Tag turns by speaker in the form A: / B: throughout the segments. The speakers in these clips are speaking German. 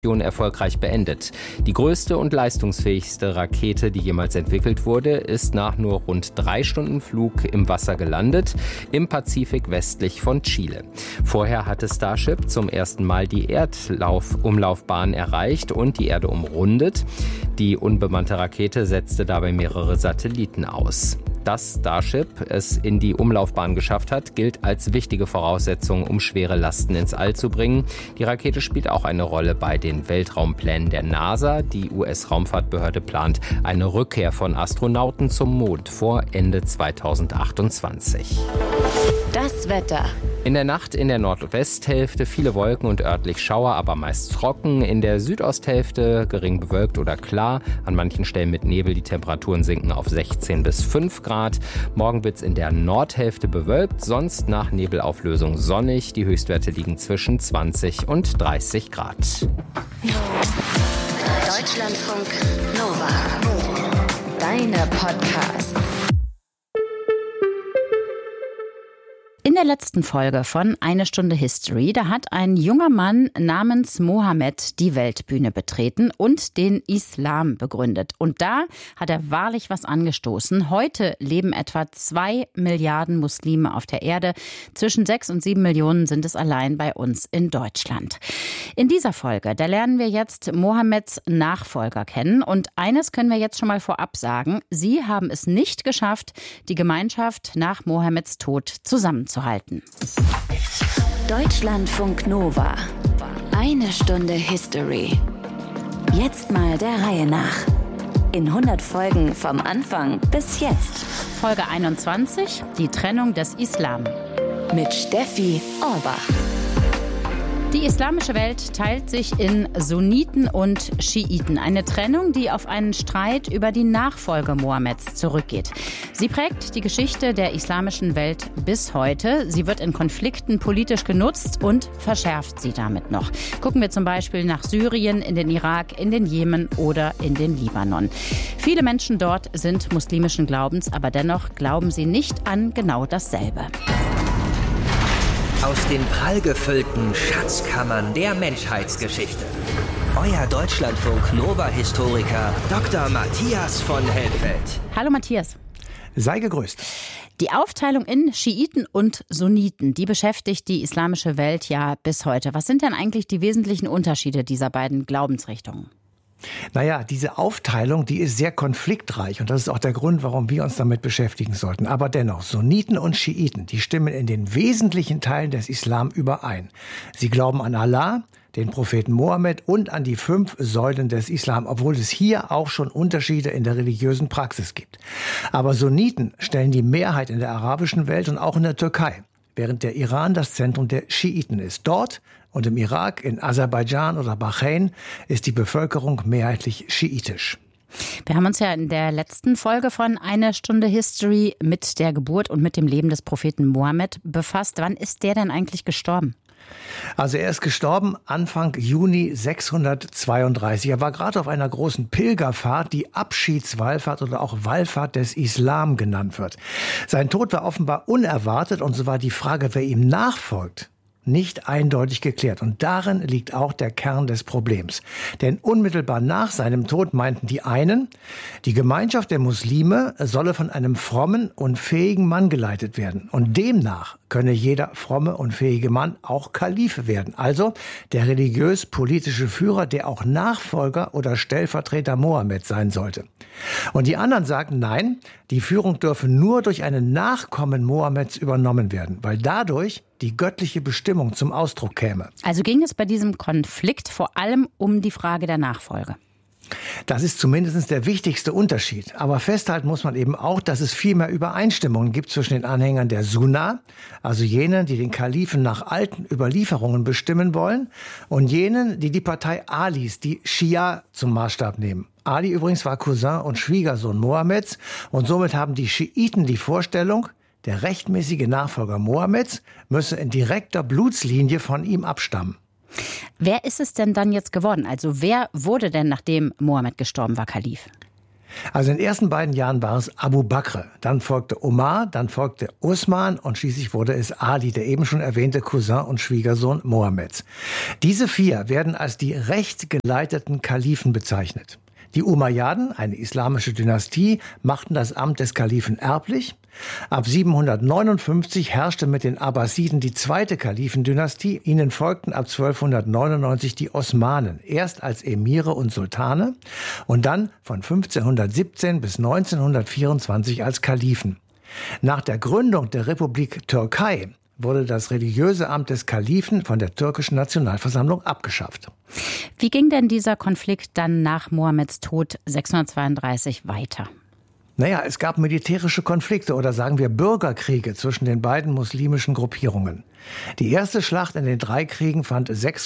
A: erfolgreich beendet. Die größte und leistungsfähigste Rakete, die jemals entwickelt wurde, ist nach nur rund 3 Stunden Flug im Wasser gelandet, im Pazifik westlich von Chile. Vorher hatte Starship zum ersten Mal die Erdumlaufbahn erreicht und die Erde umrundet. Die unbemannte Rakete setzte dabei mehrere Satelliten aus. Dass Starship es in die Umlaufbahn geschafft hat, gilt als wichtige Voraussetzung, um schwere Lasten ins All zu bringen. Die Rakete spielt auch eine Rolle bei den Weltraumplänen der NASA. Die US-Raumfahrtbehörde plant eine Rückkehr von Astronauten zum Mond vor Ende 2028.
B: Das Wetter.
A: In der Nacht in der Nordwesthälfte viele Wolken und örtlich Schauer, aber meist trocken. In der Südosthälfte gering bewölkt oder klar. An manchen Stellen mit Nebel. Die Temperaturen sinken auf 16 bis 5 Grad. Morgen wird es in der Nordhälfte bewölkt, sonst nach Nebelauflösung sonnig. Die Höchstwerte liegen zwischen 20 und 30 Grad.
B: Deutschlandfunk Nova. Deine Podcasts.
C: In der letzten Folge von Eine Stunde History, da hat ein junger Mann namens Mohammed die Weltbühne betreten und den Islam begründet. Und da hat er wahrlich was angestoßen. Heute leben etwa 2 Milliarden Muslime auf der Erde. Zwischen 6 und 7 Millionen sind es allein bei uns in Deutschland. In dieser Folge, da lernen wir jetzt Mohammeds Nachfolger kennen. Und eines können wir jetzt schon mal vorab sagen. Sie haben es nicht geschafft, die Gemeinschaft nach Mohammeds Tod zusammenzuhalten.
B: Deutschlandfunk Nova. Eine Stunde History. Jetzt mal der Reihe nach. In 100 Folgen vom Anfang bis jetzt.
C: Folge 21, die Trennung des Islam.
B: Mit Steffi Orbach.
C: Die islamische Welt teilt sich in Sunniten und Schiiten. Eine Trennung, die auf einen Streit über die Nachfolge Mohammeds zurückgeht. Sie prägt die Geschichte der islamischen Welt bis heute. Sie wird in Konflikten politisch genutzt und verschärft sie damit noch. Gucken wir zum Beispiel nach Syrien, in den Irak, in den Jemen oder in den Libanon. Viele Menschen dort sind muslimischen Glaubens, aber dennoch glauben sie nicht an genau dasselbe.
D: Aus den prallgefüllten Schatzkammern der Menschheitsgeschichte. Euer Deutschlandfunk Nova-Historiker Dr. Matthias von Helfeld.
C: Hallo Matthias.
E: Sei gegrüßt.
C: Die Aufteilung in Schiiten und Sunniten, die beschäftigt die islamische Welt ja bis heute. Was sind denn eigentlich die wesentlichen Unterschiede dieser beiden Glaubensrichtungen?
E: Naja, diese Aufteilung, die ist sehr konfliktreich und das ist auch der Grund, warum wir uns damit beschäftigen sollten. Aber dennoch, Sunniten und Schiiten, die stimmen in den wesentlichen Teilen des Islam überein. Sie glauben an Allah, den Propheten Mohammed und an die 5 Säulen des Islam, obwohl es hier auch schon Unterschiede in der religiösen Praxis gibt. Aber Sunniten stellen die Mehrheit in der arabischen Welt und auch in der Türkei, während der Iran das Zentrum der Schiiten ist. Dort und im Irak, in Aserbaidschan oder Bahrain ist die Bevölkerung mehrheitlich schiitisch.
C: Wir haben uns ja in der letzten Folge von Eine Stunde History mit der Geburt und mit dem Leben des Propheten Mohammed befasst. Wann ist der denn eigentlich gestorben?
E: Also er ist gestorben Anfang Juni 632. Er war gerade auf einer großen Pilgerfahrt, die Abschiedswallfahrt oder auch Wallfahrt des Islam genannt wird. Sein Tod war offenbar unerwartet und so war die Frage, wer ihm nachfolgt, nicht eindeutig geklärt. Und darin liegt auch der Kern des Problems. Denn unmittelbar nach seinem Tod meinten die einen, die Gemeinschaft der Muslime solle von einem frommen und fähigen Mann geleitet werden. Und demnach könne jeder fromme und fähige Mann auch Kalife werden. Also der religiös-politische Führer, der auch Nachfolger oder Stellvertreter Mohammed sein sollte. Und die anderen sagten, nein, die Führung dürfe nur durch einen Nachkommen Mohammeds übernommen werden, weil dadurch die göttliche Bestimmung zum Ausdruck käme.
C: Also ging es bei diesem Konflikt vor allem um die Frage der Nachfolge?
E: Das ist zumindest der wichtigste Unterschied. Aber festhalten muss man eben auch, dass es viel mehr Übereinstimmungen gibt zwischen den Anhängern der Sunna, also jenen, die den Kalifen nach alten Überlieferungen bestimmen wollen, und jenen, die die Partei Alis, die Schia, zum Maßstab nehmen. Ali übrigens war Cousin und Schwiegersohn Mohammeds und somit haben die Schiiten die Vorstellung, der rechtmäßige Nachfolger Mohammeds müsse in direkter Blutslinie von ihm abstammen.
C: Wer ist es denn dann jetzt geworden? Also wer wurde denn, nachdem Mohammed gestorben war, Kalif?
E: Also in den ersten beiden Jahren war es Abu Bakr, dann folgte Omar, dann folgte Osman und schließlich wurde es Ali, der eben schon erwähnte Cousin und Schwiegersohn Mohammeds. Diese 4 werden als die rechtsgeleiteten Kalifen bezeichnet. Die Umayyaden, eine islamische Dynastie, machten das Amt des Kalifen erblich. Ab 759 herrschte mit den Abbasiden die zweite Kalifendynastie. Ihnen folgten ab 1299 die Osmanen, erst als Emire und Sultane und dann von 1517 bis 1924 als Kalifen. Nach der Gründung der Republik Türkei wurde das religiöse Amt des Kalifen von der türkischen Nationalversammlung abgeschafft.
C: Wie ging denn dieser Konflikt dann nach Mohammeds Tod 632 weiter?
E: Naja, es gab militärische Konflikte oder sagen wir Bürgerkriege zwischen den beiden muslimischen Gruppierungen. Die erste Schlacht in den 3 Kriegen fand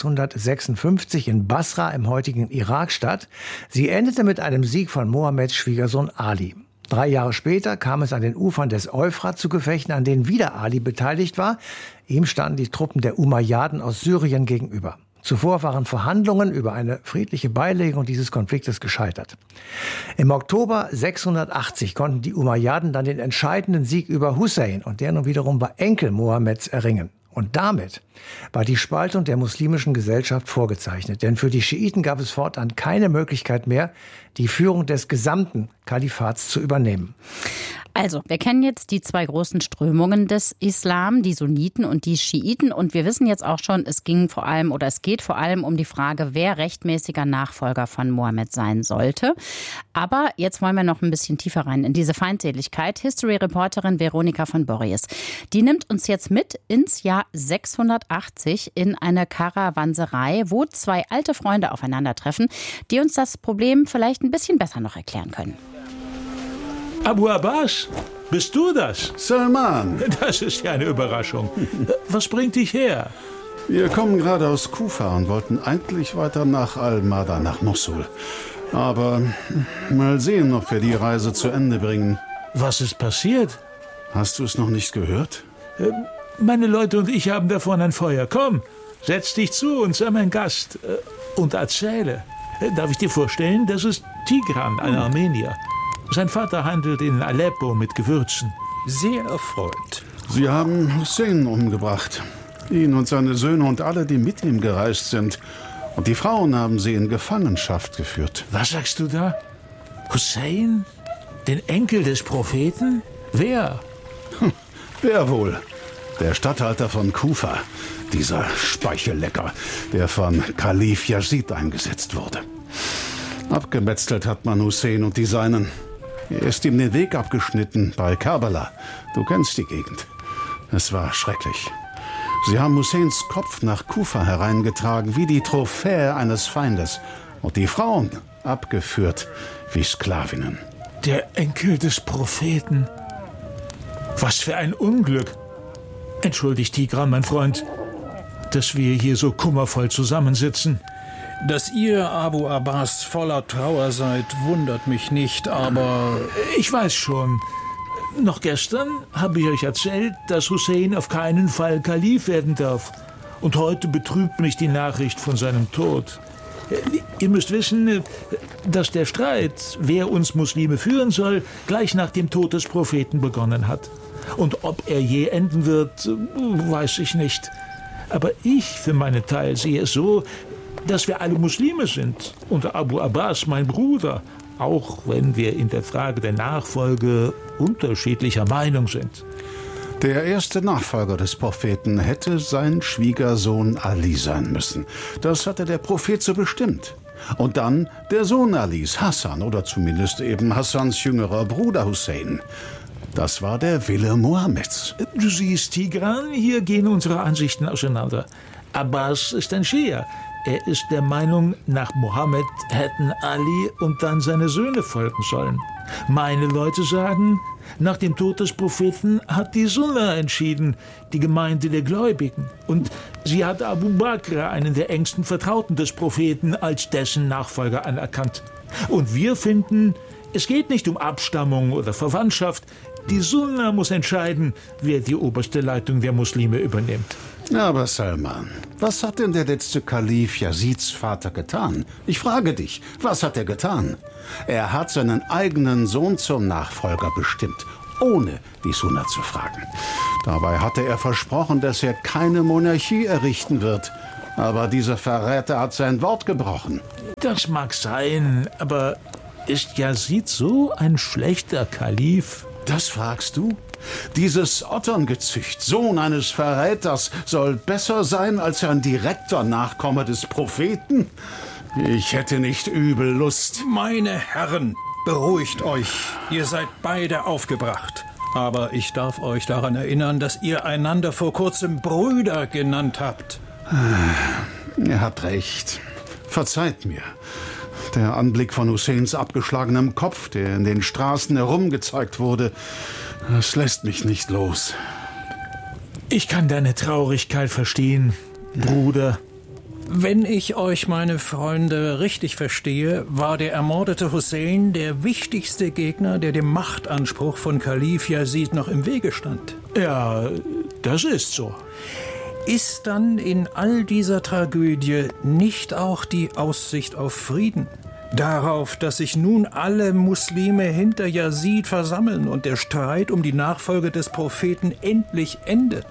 E: 656 in Basra im heutigen Irak statt. Sie endete mit einem Sieg von Mohammeds Schwiegersohn Ali. 3 Jahre später kam es an den Ufern des Euphrat zu Gefechten, an denen wieder Ali beteiligt war. Ihm standen die Truppen der Umayyaden aus Syrien gegenüber. Zuvor waren Verhandlungen über eine friedliche Beilegung dieses Konfliktes gescheitert. Im Oktober 680 konnten die Umayyaden dann den entscheidenden Sieg über Hussein, und der nun wiederum war Enkel Mohammeds, erringen. Und damit war die Spaltung der muslimischen Gesellschaft vorgezeichnet. Denn für die Schiiten gab es fortan keine Möglichkeit mehr, die Führung des gesamten Kalifats zu übernehmen.
C: Also, wir kennen jetzt die 2 großen Strömungen des Islam, die Sunniten und die Schiiten. Und wir wissen jetzt auch schon, es geht vor allem um die Frage, wer rechtmäßiger Nachfolger von Mohammed sein sollte. Aber jetzt wollen wir noch ein bisschen tiefer rein in diese Feindseligkeit. History-Reporterin Veronika von Borries, die nimmt uns jetzt mit ins Jahr 680 in eine Karawanserei, wo 2 alte Freunde aufeinandertreffen, die uns das Problem vielleicht ein bisschen besser noch erklären können.
F: Abu Abbas, bist du das?
G: Salman.
F: Das ist ja eine Überraschung. Was bringt dich her?
G: Wir kommen gerade aus Kufa und wollten eigentlich weiter nach Al-Mada, nach Mosul. Aber mal sehen, ob wir die Reise zu Ende bringen.
F: Was ist passiert?
G: Hast du es noch nicht gehört?
F: Meine Leute und ich haben davon ein Feuer. Komm, setz dich zu uns, sei mein Gast und erzähle. Darf ich dir vorstellen, das ist Tigran, ein Armenier. Sein Vater handelt in Aleppo mit Gewürzen.
H: Sehr erfreut.
G: Sie haben Hussein umgebracht. Ihn und seine Söhne und alle, die mit ihm gereist sind. Und die Frauen haben sie in Gefangenschaft geführt.
F: Was sagst du da? Hussein? Den Enkel des Propheten? Wer?
G: Wer wohl? Der Statthalter von Kufa. Dieser Speichellecker, der von Kalif Yazid eingesetzt wurde. Abgemetzelt hat man Hussein und die Seinen. Er ist ihm den Weg abgeschnitten bei Karbala. Du kennst die Gegend. Es war schrecklich. Sie haben Husseins Kopf nach Kufa hereingetragen, wie die Trophäe eines Feindes. Und die Frauen abgeführt wie Sklavinnen.
F: Der Enkel des Propheten. Was für ein Unglück. Entschuldigt, Tigran, mein Freund, dass wir hier so kummervoll zusammensitzen.
H: Dass ihr, Abu Abbas, voller Trauer seid, wundert mich nicht, aber...
F: Ich weiß schon. Noch gestern habe ich euch erzählt, dass Hussein auf keinen Fall Kalif werden darf. Und heute betrübt mich die Nachricht von seinem Tod. Ihr müsst wissen, dass der Streit, wer uns Muslime führen soll, gleich nach dem Tod des Propheten begonnen hat. Und ob er je enden wird, weiß ich nicht. Aber ich für meinen Teil sehe es so, dass wir alle Muslime sind und Abu Abbas mein Bruder, auch wenn wir in der Frage der Nachfolge unterschiedlicher Meinung sind.
G: Der erste Nachfolger des Propheten hätte sein Schwiegersohn Ali sein müssen. Das hatte der Prophet so bestimmt. Und dann der Sohn Alis, Hassan, oder zumindest eben Hassans jüngerer Bruder Hussein. Das war der Wille Mohammeds.
F: Du siehst, Tigran, hier gehen unsere Ansichten auseinander. Abbas ist ein Schia. Er ist der Meinung, nach Mohammed hätten Ali und dann seine Söhne folgen sollen. Meine Leute sagen, nach dem Tod des Propheten hat die Sunna entschieden, die Gemeinde der Gläubigen. Und sie hat Abu Bakr, einen der engsten Vertrauten des Propheten, als dessen Nachfolger anerkannt. Und wir finden, Es geht nicht um Abstammung oder Verwandtschaft. Die Sunna muss entscheiden, wer die oberste Leitung der Muslime übernimmt.
G: Aber Salman, was hat denn der letzte Kalif Yazids Vater getan? Ich frage dich, was hat er getan? Er hat seinen eigenen Sohn zum Nachfolger bestimmt, ohne die Sunna zu fragen. Dabei hatte er versprochen, dass er keine Monarchie errichten wird. Aber dieser Verräter hat sein Wort gebrochen.
F: Das mag sein, aber ist Yazid so ein schlechter Kalif?
G: Das fragst du? Dieses Otterngezücht, Sohn eines Verräters, soll besser sein als ein direkter Nachkomme des Propheten? Ich hätte nicht übel Lust.
H: Meine Herren, beruhigt euch. Ihr seid beide aufgebracht. Aber ich darf euch daran erinnern, dass ihr einander vor kurzem Brüder genannt habt.
G: Ihr habt recht. Verzeiht mir. Der Anblick von Husseins abgeschlagenem Kopf, der in den Straßen herumgezeigt wurde, das lässt mich nicht los.
F: Ich kann deine Traurigkeit verstehen, Bruder.
H: Wenn ich euch, meine Freunde, richtig verstehe, war der ermordete Hussein der wichtigste Gegner, der dem Machtanspruch von Kalif Yazid noch im Wege stand.
F: Ja, das ist so.
H: Ist dann in all dieser Tragödie nicht auch die Aussicht auf Frieden? Darauf, dass sich nun alle Muslime hinter Yazid versammeln und der Streit um die Nachfolge des Propheten endlich endet?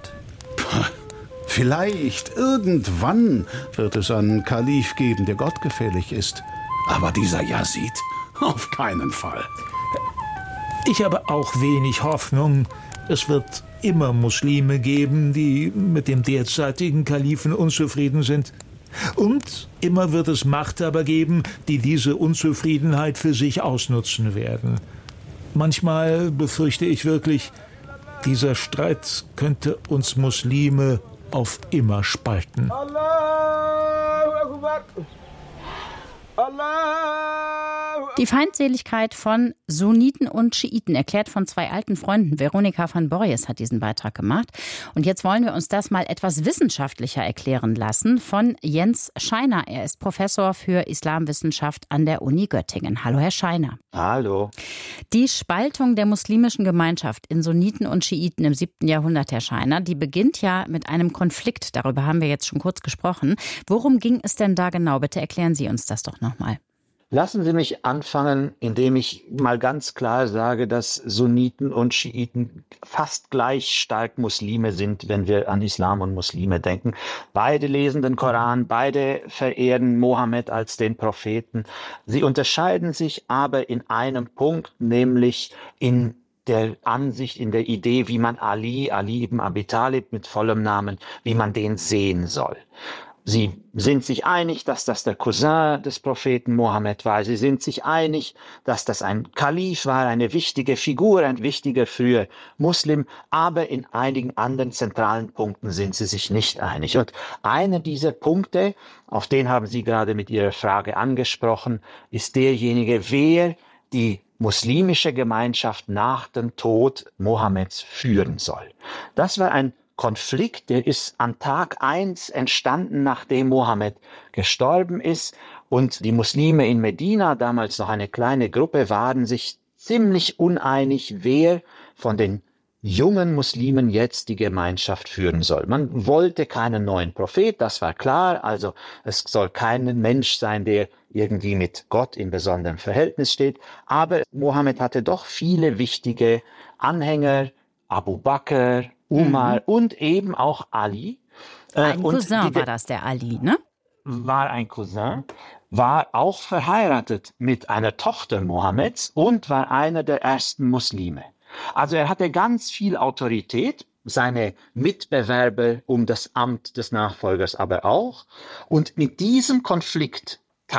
G: Vielleicht irgendwann wird es einen Kalif geben, der gottgefällig ist. Aber dieser Yazid, auf keinen Fall.
F: Ich habe auch wenig Hoffnung. Es wird immer Muslime geben, die mit dem derzeitigen Kalifen unzufrieden sind. Und immer wird es Machthaber geben, die diese Unzufriedenheit für sich ausnutzen werden. Manchmal befürchte ich wirklich, dieser Streit könnte uns Muslime auf immer spalten.
C: Allahu Akbar. Die Feindseligkeit von Sunniten und Schiiten, erklärt von zwei alten Freunden. Veronika van Borries hat diesen Beitrag gemacht. Und jetzt wollen wir uns das mal etwas wissenschaftlicher erklären lassen von Jens Scheiner. Er ist Professor für Islamwissenschaft an der Uni Göttingen. Hallo, Herr Scheiner.
I: Hallo.
C: Die Spaltung der muslimischen Gemeinschaft in Sunniten und Schiiten im 7. Jahrhundert, Herr Scheiner, die beginnt ja mit einem Konflikt. Darüber haben wir jetzt schon kurz gesprochen. Worum ging es denn da genau? Bitte erklären Sie uns das doch nochmal.
I: Lassen Sie mich anfangen, indem ich mal ganz klar sage, dass Sunniten und Schiiten fast gleich stark Muslime sind, wenn wir an Islam und Muslime denken. Beide lesen den Koran, beide verehren Mohammed als den Propheten. Sie unterscheiden sich aber in einem Punkt, nämlich in der Ansicht, in der Idee, wie man Ali ibn Abi Talib mit vollem Namen, wie man den sehen soll. Sie sind sich einig, dass das der Cousin des Propheten Mohammed war. Sie sind sich einig, dass das ein Kalif war, eine wichtige Figur, ein wichtiger früher Muslim. Aber in einigen anderen zentralen Punkten sind sie sich nicht einig. Und einer dieser Punkte, auf den haben Sie gerade mit Ihrer Frage angesprochen, ist derjenige, wer die muslimische Gemeinschaft nach dem Tod Mohammeds führen soll. Das war ein Konflikt, der ist an Tag 1 entstanden, nachdem Mohammed gestorben ist. Und die Muslime in Medina, damals noch eine kleine Gruppe, waren sich ziemlich uneinig, wer von den jungen Muslimen jetzt die Gemeinschaft führen soll. Man wollte keinen neuen Prophet, das war klar. Also es soll kein Mensch sein, der irgendwie mit Gott in besonderem Verhältnis steht. Aber Mohammed hatte doch viele wichtige Anhänger, Abu Bakr, Umar und eben auch Ali.
C: Ein Cousin war das, der Ali, ne?
I: War ein Cousin, war auch verheiratet mit einer Tochter Mohammeds und war einer der ersten Muslime. Also er hatte ganz viel Autorität, seine Mitbewerber um das Amt des Nachfolgers aber auch. Und mit diesem Konflikt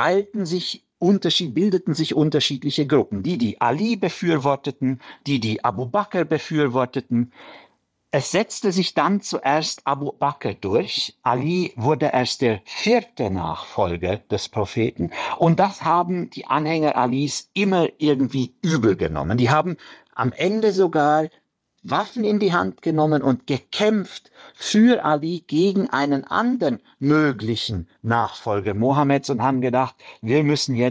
I: bildeten sich unterschiedliche Gruppen. Die Ali befürworteten, die Abu Bakr befürworteten. Es setzte sich dann zuerst Abu Bakr durch. Ali wurde erst der 4. Nachfolger des Propheten. Und das haben die Anhänger Alis immer irgendwie übel genommen. Die haben am Ende sogar Waffen in die Hand genommen und gekämpft für Ali gegen einen anderen möglichen Nachfolger Mohammeds und haben gedacht, wir müssen jetzt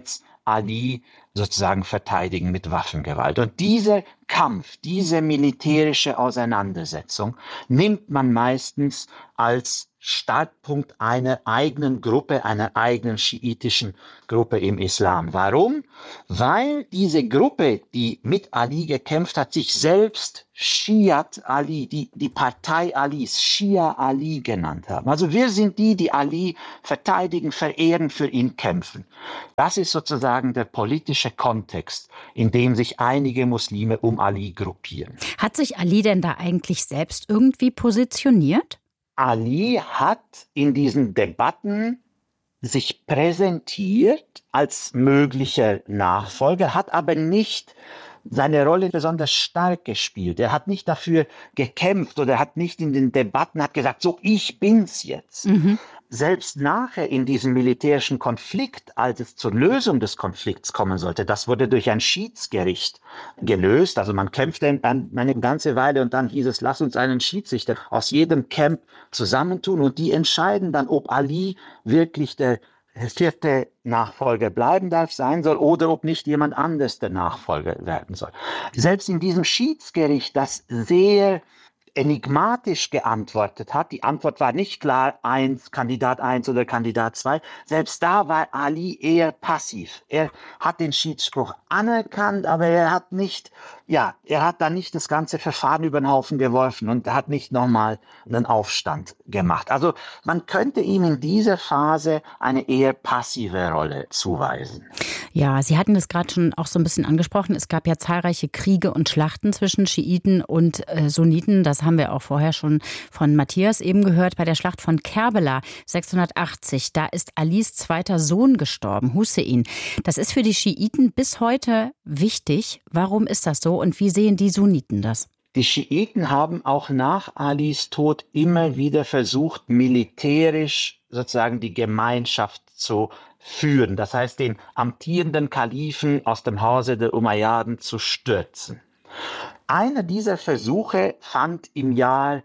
I: Ali sozusagen verteidigen mit Waffengewalt. Und dieser Kampf, diese militärische Auseinandersetzung nimmt man meistens als Startpunkt einer eigenen Gruppe, einer eigenen schiitischen Gruppe im Islam. Warum? Weil diese Gruppe, die mit Ali gekämpft hat, sich selbst Shiat Ali, die Partei Alis, Shia Ali genannt haben. Also wir sind die Ali verteidigen, verehren, für ihn kämpfen. Das ist sozusagen der politische Kontext, in dem sich einige Muslime um Ali gruppieren.
C: Hat sich Ali denn da eigentlich selbst irgendwie positioniert?
I: Ali hat in diesen Debatten sich präsentiert als möglicher Nachfolger, hat aber nicht seine Rolle besonders stark gespielt. Er hat nicht dafür gekämpft oder hat nicht in den Debatten gesagt, so, ich bin's jetzt. Selbst nachher in diesem militärischen Konflikt, als es zur Lösung des Konflikts kommen sollte, das wurde durch ein Schiedsgericht gelöst. Also man kämpfte eine ganze Weile und dann hieß es, lass uns einen Schiedsrichter aus jedem Camp zusammentun und die entscheiden dann, ob Ali wirklich der 4. Nachfolger bleiben darf, sein soll oder ob nicht jemand anders der Nachfolger werden soll. Selbst in diesem Schiedsgericht, das sehr enigmatisch geantwortet hat, die Antwort war nicht klar, Kandidat 1 oder Kandidat 2, selbst da war Ali eher passiv. Er hat den Schiedsspruch anerkannt, aber er hat da nicht das ganze Verfahren über den Haufen geworfen und hat nicht nochmal einen Aufstand gemacht. Also man könnte ihm in dieser Phase eine eher passive Rolle zuweisen.
C: Ja, Sie hatten es gerade schon auch so ein bisschen angesprochen. Es gab ja zahlreiche Kriege und Schlachten zwischen Schiiten und Sunniten. Das haben wir auch vorher schon von Matthias eben gehört. Bei der Schlacht von Kerbela 680, da ist Alis zweiter Sohn gestorben, Hussein. Das ist für die Schiiten bis heute wichtig. Warum ist das so und wie sehen die Sunniten das?
I: Die Schiiten haben auch nach Alis Tod immer wieder versucht, militärisch sozusagen die Gemeinschaft zu führen. Das heißt, den amtierenden Kalifen aus dem Hause der Umayyaden zu stürzen. Einer dieser Versuche fand im Jahr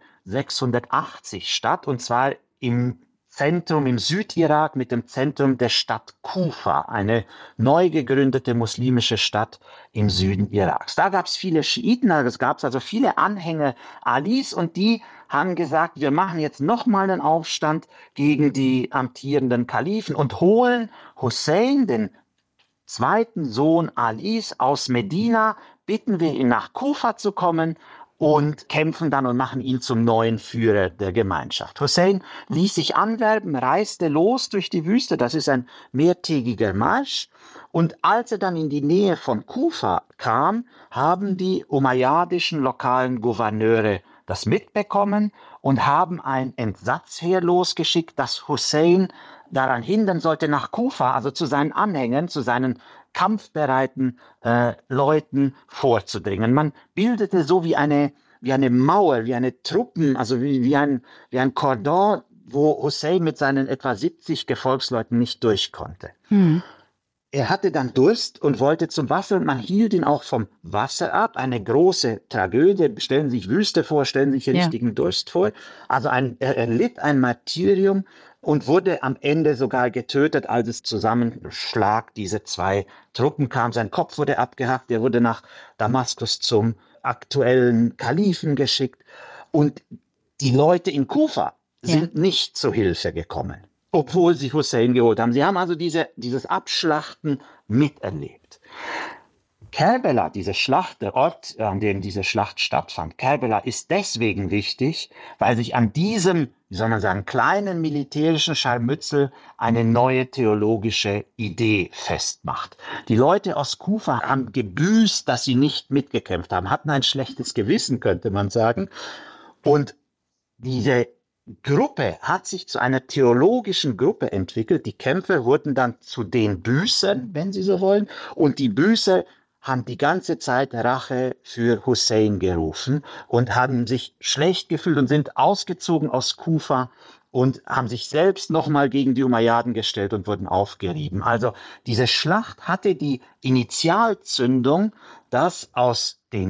I: 680 statt, und zwar im Zentrum im Südirak mit dem Zentrum der Stadt Kufa, eine neu gegründete muslimische Stadt im Süden Iraks. Da gab es viele Schiiten, es gab also viele Anhänger Alis und die haben gesagt, wir machen jetzt nochmal einen Aufstand gegen die amtierenden Kalifen und holen Hussein, den zweiten Sohn Alis, aus Medina, bitten wir ihn nach Kufa zu kommen und kämpfen dann und machen ihn zum neuen Führer der Gemeinschaft. Hussein ließ sich anwerben, reiste los durch die Wüste, das ist ein mehrtägiger Marsch. Und als er dann in die Nähe von Kufa kam, haben die umayyadischen lokalen Gouverneure das mitbekommen und haben ein Entsatzheer losgeschickt, das Hussein daran hindern sollte, nach Kufa, also zu seinen Anhängern, zu seinen kampfbereiten Leuten vorzudringen. Man bildete so wie eine Mauer, wie eine Truppen, also wie ein Kordon, wo Hussein mit seinen etwa 70 Gefolgsleuten nicht durch konnte. Er hatte dann Durst und wollte zum Wasser und man hielt ihn auch vom Wasser ab. Eine große Tragödie. Stellen Sie sich Wüste vor, stellen Sie sich den richtigen Durst vor. Also er litt ein Martyrium und wurde am Ende sogar getötet, als es Zusammenschlag dieser zwei Truppen kam. Sein Kopf wurde abgehackt, er wurde nach Damaskus zum aktuellen Kalifen geschickt. Und die Leute in Kufa sind nicht zu Hilfe gekommen, obwohl sie Hussein geholt haben. Sie haben also dieses Abschlachten miterlebt. Kerbela, diese Schlacht, der Ort, an dem diese Schlacht stattfand, Kerbela ist deswegen wichtig, weil sich an diesem, wie soll man sagen, kleinen militärischen Scharmützel eine neue theologische Idee festmacht. Die Leute aus Kufa haben gebüßt, dass sie nicht mitgekämpft haben, hatten ein schlechtes Gewissen, könnte man sagen. Und diese Gruppe hat sich zu einer theologischen Gruppe entwickelt. Die Kämpfer wurden dann zu den Büßern, wenn Sie so wollen, und die Büßer haben die ganze Zeit Rache für Hussein gerufen und haben sich schlecht gefühlt und sind ausgezogen aus Kufa und haben sich selbst nochmal gegen die Umayyaden gestellt und wurden aufgerieben. Also diese Schlacht hatte die Initialzündung, dass aus den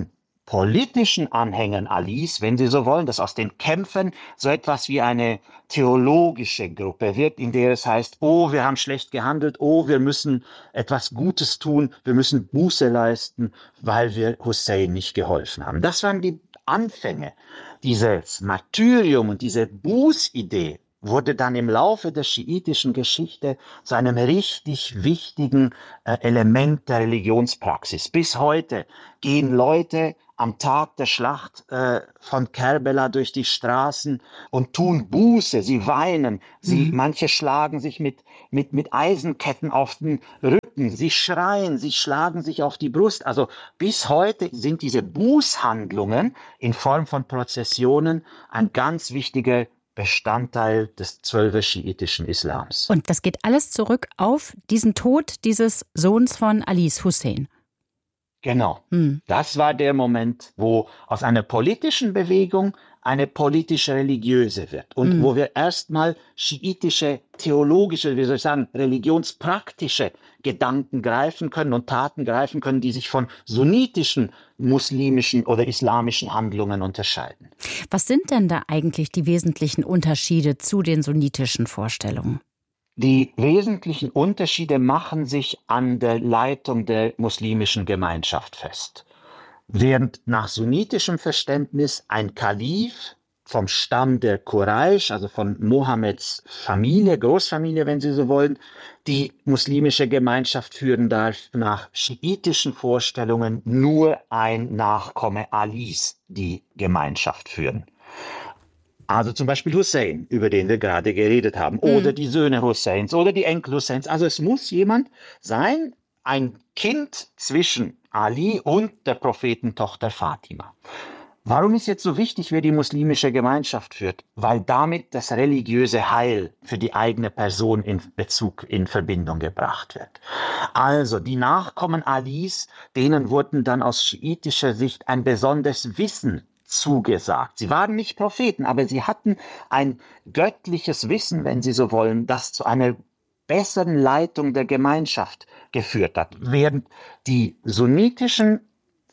I: politischen Anhängern Alis, wenn Sie so wollen, dass aus den Kämpfen so etwas wie eine theologische Gruppe wird, in der es heißt, oh, wir haben schlecht gehandelt, oh, wir müssen etwas Gutes tun, wir müssen Buße leisten, weil wir Hussein nicht geholfen haben. Das waren die Anfänge. Dieses Martyrium und diese Bußidee wurde dann im Laufe der schiitischen Geschichte zu einem richtig wichtigen Element der Religionspraxis. Bis heute gehen Leute am Tag der Schlacht von Kerbela durch die Straßen und tun Buße, sie weinen, manche schlagen sich mit Eisenketten auf den Rücken, sie schreien, sie schlagen sich auf die Brust. Also bis heute sind diese Bußhandlungen in Form von Prozessionen ein ganz wichtiger Bestandteil des 12er schiitischen Islams.
C: Und das geht alles zurück auf diesen Tod dieses Sohns von Alis, Hussein.
I: Genau. Das war der Moment, wo aus einer politischen Bewegung eine politisch-religiöse wird und wo wir erstmal schiitische, theologische, wie soll ich sagen, religionspraktische Gedanken greifen können und Taten greifen können, die sich von sunnitischen, muslimischen oder islamischen Handlungen unterscheiden.
C: Was sind denn da eigentlich die wesentlichen Unterschiede zu den sunnitischen Vorstellungen?
I: Die wesentlichen Unterschiede machen sich an der Leitung der muslimischen Gemeinschaft fest. Während nach sunnitischem Verständnis ein Kalif vom Stamm der Quraysh, also von Mohammeds Familie, Großfamilie, wenn Sie so wollen, die muslimische Gemeinschaft führen darf, nach schiitischen Vorstellungen nur ein Nachkomme Alis die Gemeinschaft führen. Also zum Beispiel Hussein, über den wir gerade geredet haben, oder die Söhne Husseins oder die Enkel Husseins. Also es muss jemand sein, ein Kind zwischen Ali und der Prophetentochter Fatima. Warum ist jetzt so wichtig, wer die muslimische Gemeinschaft führt? Weil damit das religiöse Heil für die eigene Person in Verbindung gebracht wird. Also die Nachkommen Alis, denen wurden dann aus schiitischer Sicht ein besonderes Wissen zugesagt. Sie waren nicht Propheten, aber sie hatten ein göttliches Wissen, wenn Sie so wollen, das zu einer besseren Leitung der Gemeinschaft geführt hat, während die sunnitischen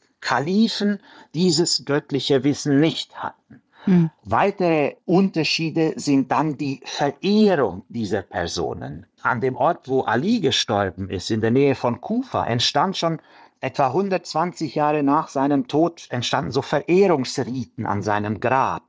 I: Kalifen dieses göttliche Wissen nicht hatten. Weitere Unterschiede sind dann die Verehrung dieser Personen. An dem Ort, wo Ali gestorben ist, in der Nähe von Kufa, entstand schon etwa 120 Jahre nach seinem Tod entstanden so Verehrungsriten an seinem Grab.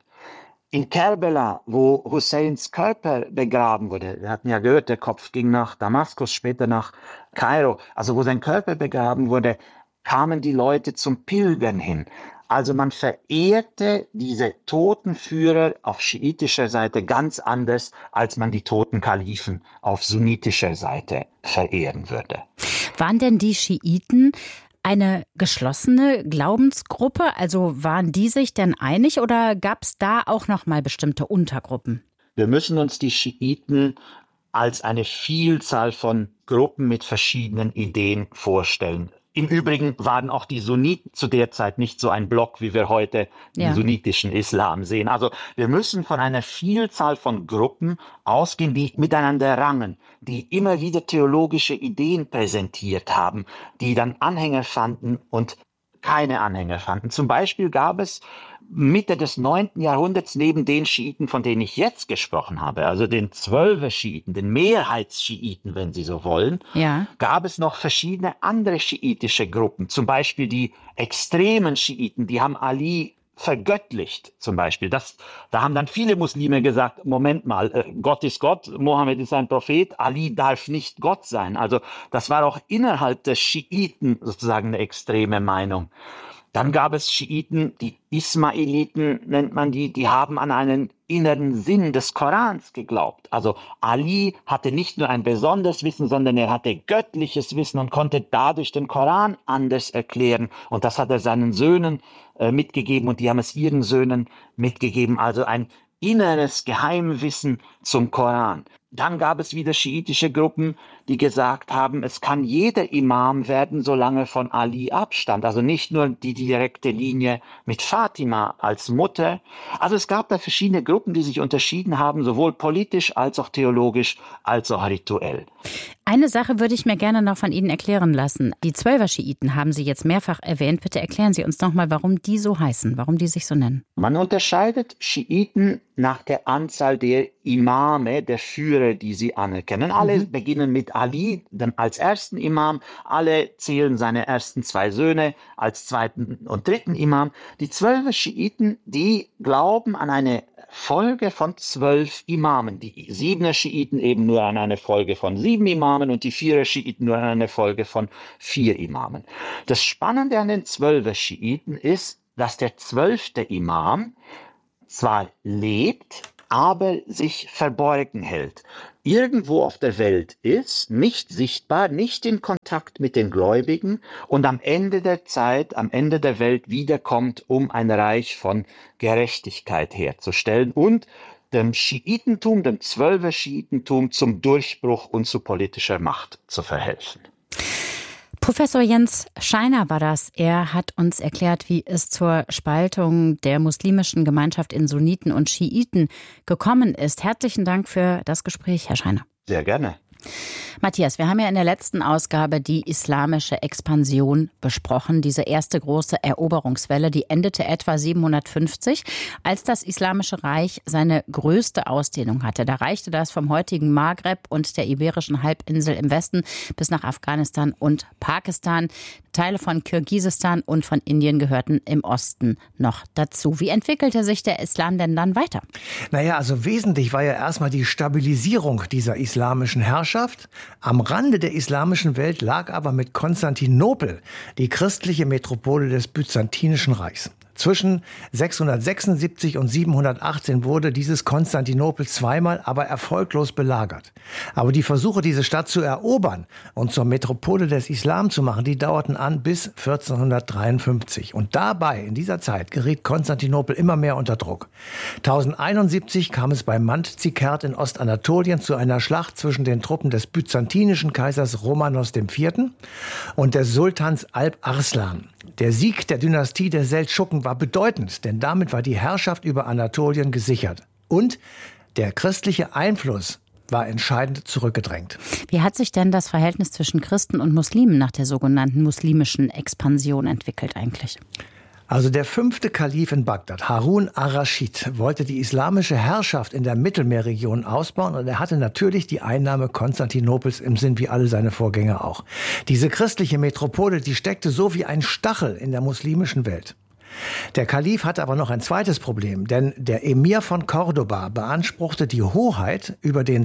I: In Kerbela, wo Husseins Körper begraben wurde, wir hatten ja gehört, der Kopf ging nach Damaskus, später nach Kairo, also wo sein Körper begraben wurde, kamen die Leute zum Pilgern hin. Also man verehrte diese Totenführer auf schiitischer Seite ganz anders, als man die toten Kalifen auf sunnitischer Seite verehren würde.
C: Waren denn die Schiiten eine geschlossene Glaubensgruppe? Also waren die sich denn einig oder gab es da auch noch mal bestimmte Untergruppen?
I: Wir müssen uns die Schiiten als eine Vielzahl von Gruppen mit verschiedenen Ideen vorstellen. Im Übrigen waren auch die Sunniten zu der Zeit nicht so ein Block, wie wir heute den sunnitischen Islam sehen. Also wir müssen von einer Vielzahl von Gruppen ausgehen, die miteinander rangen, die immer wieder theologische Ideen präsentiert haben, die dann Anhänger fanden und keine Anhänger fanden. Zum Beispiel gab es Mitte des 9. Jahrhunderts neben den Schiiten, von denen ich jetzt gesprochen habe, also den 12er Schiiten, den Mehrheitsschiiten, wenn Sie so wollen, gab es noch verschiedene andere schiitische Gruppen. Zum Beispiel die extremen Schiiten, die haben Ali vergöttlicht zum Beispiel. Da haben dann viele Muslime gesagt, Moment mal, Gott ist Gott, Mohammed ist ein Prophet, Ali darf nicht Gott sein. Also das war auch innerhalb der Schiiten sozusagen eine extreme Meinung. Dann gab es Schiiten, die Ismailiten nennt man die haben an einen inneren Sinn des Korans geglaubt. Also Ali hatte nicht nur ein besonderes Wissen, sondern er hatte göttliches Wissen und konnte dadurch den Koran anders erklären. Und das hat er seinen Söhnen mitgegeben und die haben es ihren Söhnen mitgegeben. Also ein inneres Geheimwissen zum Koran. Dann gab es wieder schiitische Gruppen, die gesagt haben, es kann jeder Imam werden, solange von Ali abstammt. Also nicht nur die direkte Linie mit Fatima als Mutter. Also es gab da verschiedene Gruppen, die sich unterschieden haben, sowohl politisch als auch theologisch, als auch rituell.
C: Eine Sache würde ich mir gerne noch von Ihnen erklären lassen. Die Zwölfer-Schiiten haben Sie jetzt mehrfach erwähnt. Bitte erklären Sie uns noch mal, warum die so heißen, warum die sich so nennen.
I: Man unterscheidet Schiiten nach der Anzahl der Imame, der Führer, die sie anerkennen. Alle beginnen mit Ali, dann als ersten Imam. Alle zählen seine ersten 2 Söhne als zweiten und dritten Imam. Die 12 Schiiten, die glauben an eine Folge von 12 Imamen. Die 7er Schiiten eben nur an eine Folge von 7 Imamen und die 4er Schiiten nur an eine Folge von 4 Imamen. Das Spannende an den 12er Schiiten ist, dass der 12. Imam zwar lebt, aber sich verborgen hält. Irgendwo auf der Welt ist, nicht sichtbar, nicht in Kontakt mit den Gläubigen und am Ende der Zeit, am Ende der Welt wiederkommt, um ein Reich von Gerechtigkeit herzustellen und dem Schiitentum, dem 12er Schiitentum zum Durchbruch und zu politischer Macht zu verhelfen.
C: Professor Jens Scheiner war das. Er hat uns erklärt, wie es zur Spaltung der muslimischen Gemeinschaft in Sunniten und Schiiten gekommen ist. Herzlichen Dank für das Gespräch, Herr Scheiner.
I: Sehr gerne.
C: Matthias, wir haben ja in der letzten Ausgabe die islamische Expansion besprochen, diese erste große Eroberungswelle, die endete etwa 750, als das Islamische Reich seine größte Ausdehnung hatte. Da reichte das vom heutigen Maghreb und der Iberischen Halbinsel im Westen bis nach Afghanistan und Pakistan. Teile von Kirgisistan und von Indien gehörten im Osten noch dazu. Wie entwickelte sich der Islam denn dann weiter?
E: Naja, also wesentlich war ja erstmal die Stabilisierung dieser islamischen Herrschaft. Am Rande der islamischen Welt lag aber mit Konstantinopel die christliche Metropole des Byzantinischen Reichs. Zwischen 676 und 718 wurde dieses Konstantinopel zweimal, aber erfolglos belagert. Aber die Versuche, diese Stadt zu erobern und zur Metropole des Islam zu machen, die dauerten an bis 1453. Und dabei, in dieser Zeit, geriet Konstantinopel immer mehr unter Druck. 1071 kam es bei Mantzikert in Ostanatolien zu einer Schlacht zwischen den Truppen des byzantinischen Kaisers Romanos IV. Und des Sultans Alp Arslan. Der Sieg der Dynastie der Seldschuken war bedeutend, denn damit war die Herrschaft über Anatolien gesichert. Und der christliche Einfluss war entscheidend zurückgedrängt.
C: Wie hat sich denn das Verhältnis zwischen Christen und Muslimen nach der sogenannten muslimischen Expansion entwickelt eigentlich?
E: Also der 5. Kalif in Bagdad, Harun ar-Raschid, wollte die islamische Herrschaft in der Mittelmeerregion ausbauen und er hatte natürlich die Einnahme Konstantinopels im Sinn, wie alle seine Vorgänger auch. Diese christliche Metropole, die steckte so wie ein Stachel in der muslimischen Welt. Der Kalif hatte aber noch ein zweites Problem, denn der Emir von Cordoba beanspruchte die Hoheit über den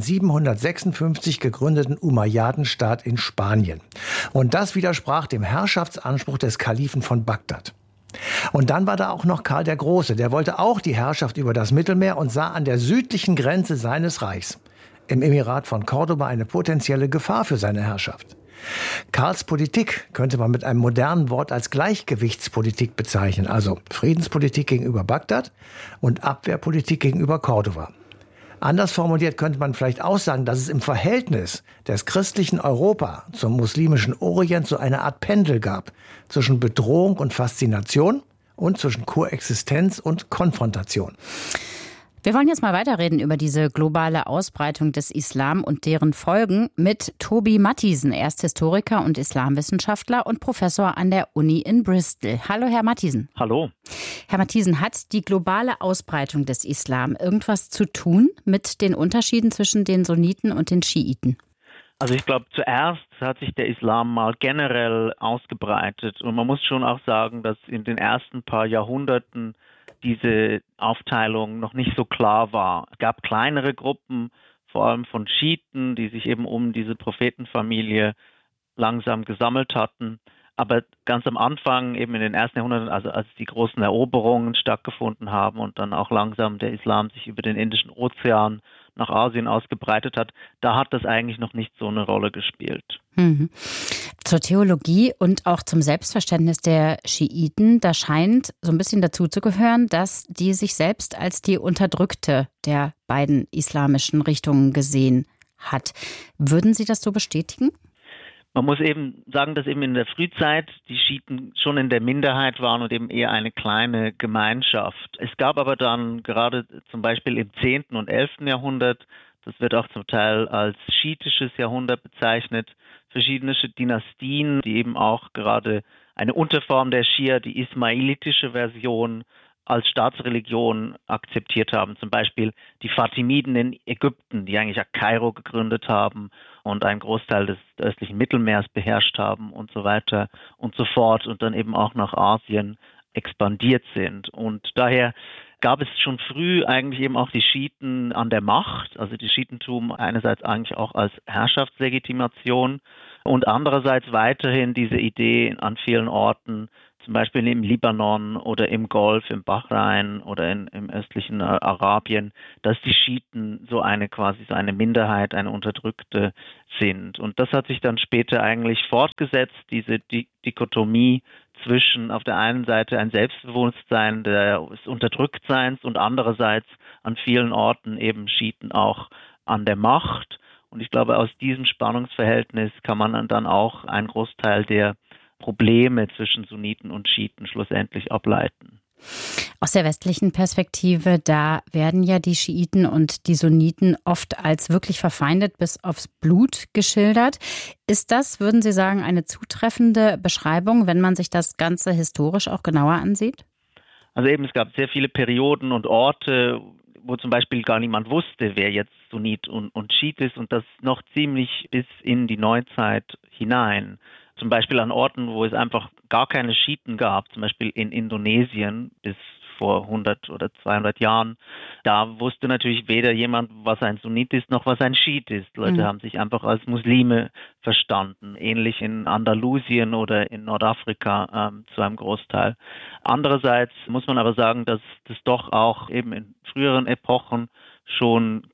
E: 756 gegründeten Umayyadenstaat in Spanien. Und das widersprach dem Herrschaftsanspruch des Kalifen von Bagdad. Und dann war da auch noch Karl der Große, der wollte auch die Herrschaft über das Mittelmeer und sah an der südlichen Grenze seines Reichs, im Emirat von Cordoba, eine potenzielle Gefahr für seine Herrschaft. Karls Politik könnte man mit einem modernen Wort als Gleichgewichtspolitik bezeichnen, also Friedenspolitik gegenüber Bagdad und Abwehrpolitik gegenüber Cordoba. Anders formuliert könnte man vielleicht auch sagen, dass es im Verhältnis des christlichen Europa zum muslimischen Orient so eine Art Pendel gab zwischen Bedrohung und Faszination und zwischen Koexistenz und Konfrontation.
C: Wir wollen jetzt mal weiterreden über diese globale Ausbreitung des Islam und deren Folgen mit Tobi Mathiesen. Er ist Historiker und Islamwissenschaftler und Professor an der Uni in Bristol. Hallo, Herr Mathiesen.
J: Hallo.
C: Herr Mathiesen, hat die globale Ausbreitung des Islam irgendwas zu tun mit den Unterschieden zwischen den Sunniten und den Schiiten?
J: Also ich glaube, zuerst hat sich der Islam mal generell ausgebreitet. Und man muss schon auch sagen, dass in den ersten paar Jahrhunderten diese Aufteilung noch nicht so klar war. Es gab kleinere Gruppen, vor allem von Schiiten, die sich eben um diese Prophetenfamilie langsam gesammelt hatten. Aber ganz am Anfang, eben in den ersten Jahrhunderten, also als die großen Eroberungen stattgefunden haben und dann auch langsam der Islam sich über den Indischen Ozean nach Asien ausgebreitet hat, da hat das eigentlich noch nicht so eine Rolle gespielt.
C: Zu Zur Theologie und auch zum Selbstverständnis der Schiiten, da scheint so ein bisschen dazu zu gehören, dass die sich selbst als die Unterdrückte der beiden islamischen Richtungen gesehen hat. Würden Sie das so bestätigen?
J: Man muss eben sagen, dass eben in der Frühzeit die Schiiten schon in der Minderheit waren und eben eher eine kleine Gemeinschaft. Es gab aber dann gerade zum Beispiel im 10. und 11. Jahrhundert, das wird auch zum Teil als schiitisches Jahrhundert bezeichnet, verschiedene Dynastien, die eben auch gerade eine Unterform der Schia, die ismailitische Version, als Staatsreligion akzeptiert haben. Zum Beispiel die Fatimiden in Ägypten, die eigentlich ja Kairo gegründet haben und einen Großteil des östlichen Mittelmeers beherrscht haben und so weiter und so fort und dann eben auch nach Asien expandiert sind. Und daher gab es schon früh eigentlich eben auch die Schiiten an der Macht, also die Schiitentum einerseits eigentlich auch als Herrschaftslegitimation und andererseits weiterhin diese Idee an vielen Orten, zum Beispiel im Libanon oder im Golf, im Bahrain oder im östlichen Arabien, dass die Schiiten so eine Minderheit, eine Unterdrückte sind. Und das hat sich dann später eigentlich fortgesetzt, diese Dichotomie zwischen auf der einen Seite ein Selbstbewusstsein des Unterdrücktseins und andererseits an vielen Orten eben Schiiten auch an der Macht. Und ich glaube, aus diesem Spannungsverhältnis kann man dann auch einen Großteil der Probleme zwischen Sunniten und Schiiten schlussendlich ableiten.
C: Aus der westlichen Perspektive, da werden ja die Schiiten und die Sunniten oft als wirklich verfeindet bis aufs Blut geschildert. Ist das, würden Sie sagen, eine zutreffende Beschreibung, wenn man sich das Ganze historisch auch genauer ansieht?
J: Also eben, es gab sehr viele Perioden und Orte, wo zum Beispiel gar niemand wusste, wer jetzt Sunnit und Schiit ist und das noch ziemlich bis in die Neuzeit hinein. Zum Beispiel an Orten, wo es einfach gar keine Schiiten gab, zum Beispiel in Indonesien bis vor 100 oder 200 Jahren. Da wusste natürlich weder jemand, was ein Sunnit ist, noch was ein Schiit ist. Leute haben sich einfach als Muslime verstanden. Ähnlich in Andalusien oder in Nordafrika zu einem Großteil. Andererseits muss man aber sagen, dass das doch auch eben in früheren Epochen schon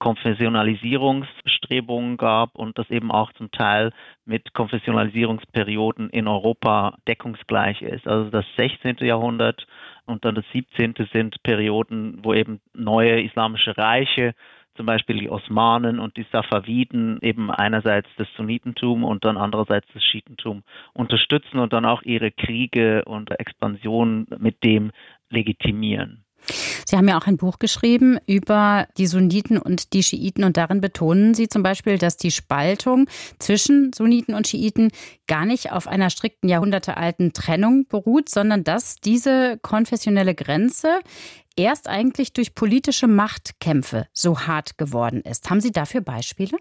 J: Konfessionalisierungsbestrebungen gab und das eben auch zum Teil mit Konfessionalisierungsperioden in Europa deckungsgleich ist. Also das 16. Jahrhundert und dann das 17. sind Perioden, wo eben neue islamische Reiche, zum Beispiel die Osmanen und die Safawiden, eben einerseits das Sunnitentum und dann andererseits das Schiitentum unterstützen und dann auch ihre Kriege und Expansionen mit dem legitimieren.
C: Sie haben ja auch ein Buch geschrieben über die Sunniten und die Schiiten und darin betonen Sie zum Beispiel, dass die Spaltung zwischen Sunniten und Schiiten gar nicht auf einer strikten jahrhundertealten Trennung beruht, sondern dass diese konfessionelle Grenze erst eigentlich durch politische Machtkämpfe so hart geworden ist. Haben Sie dafür Beispiele?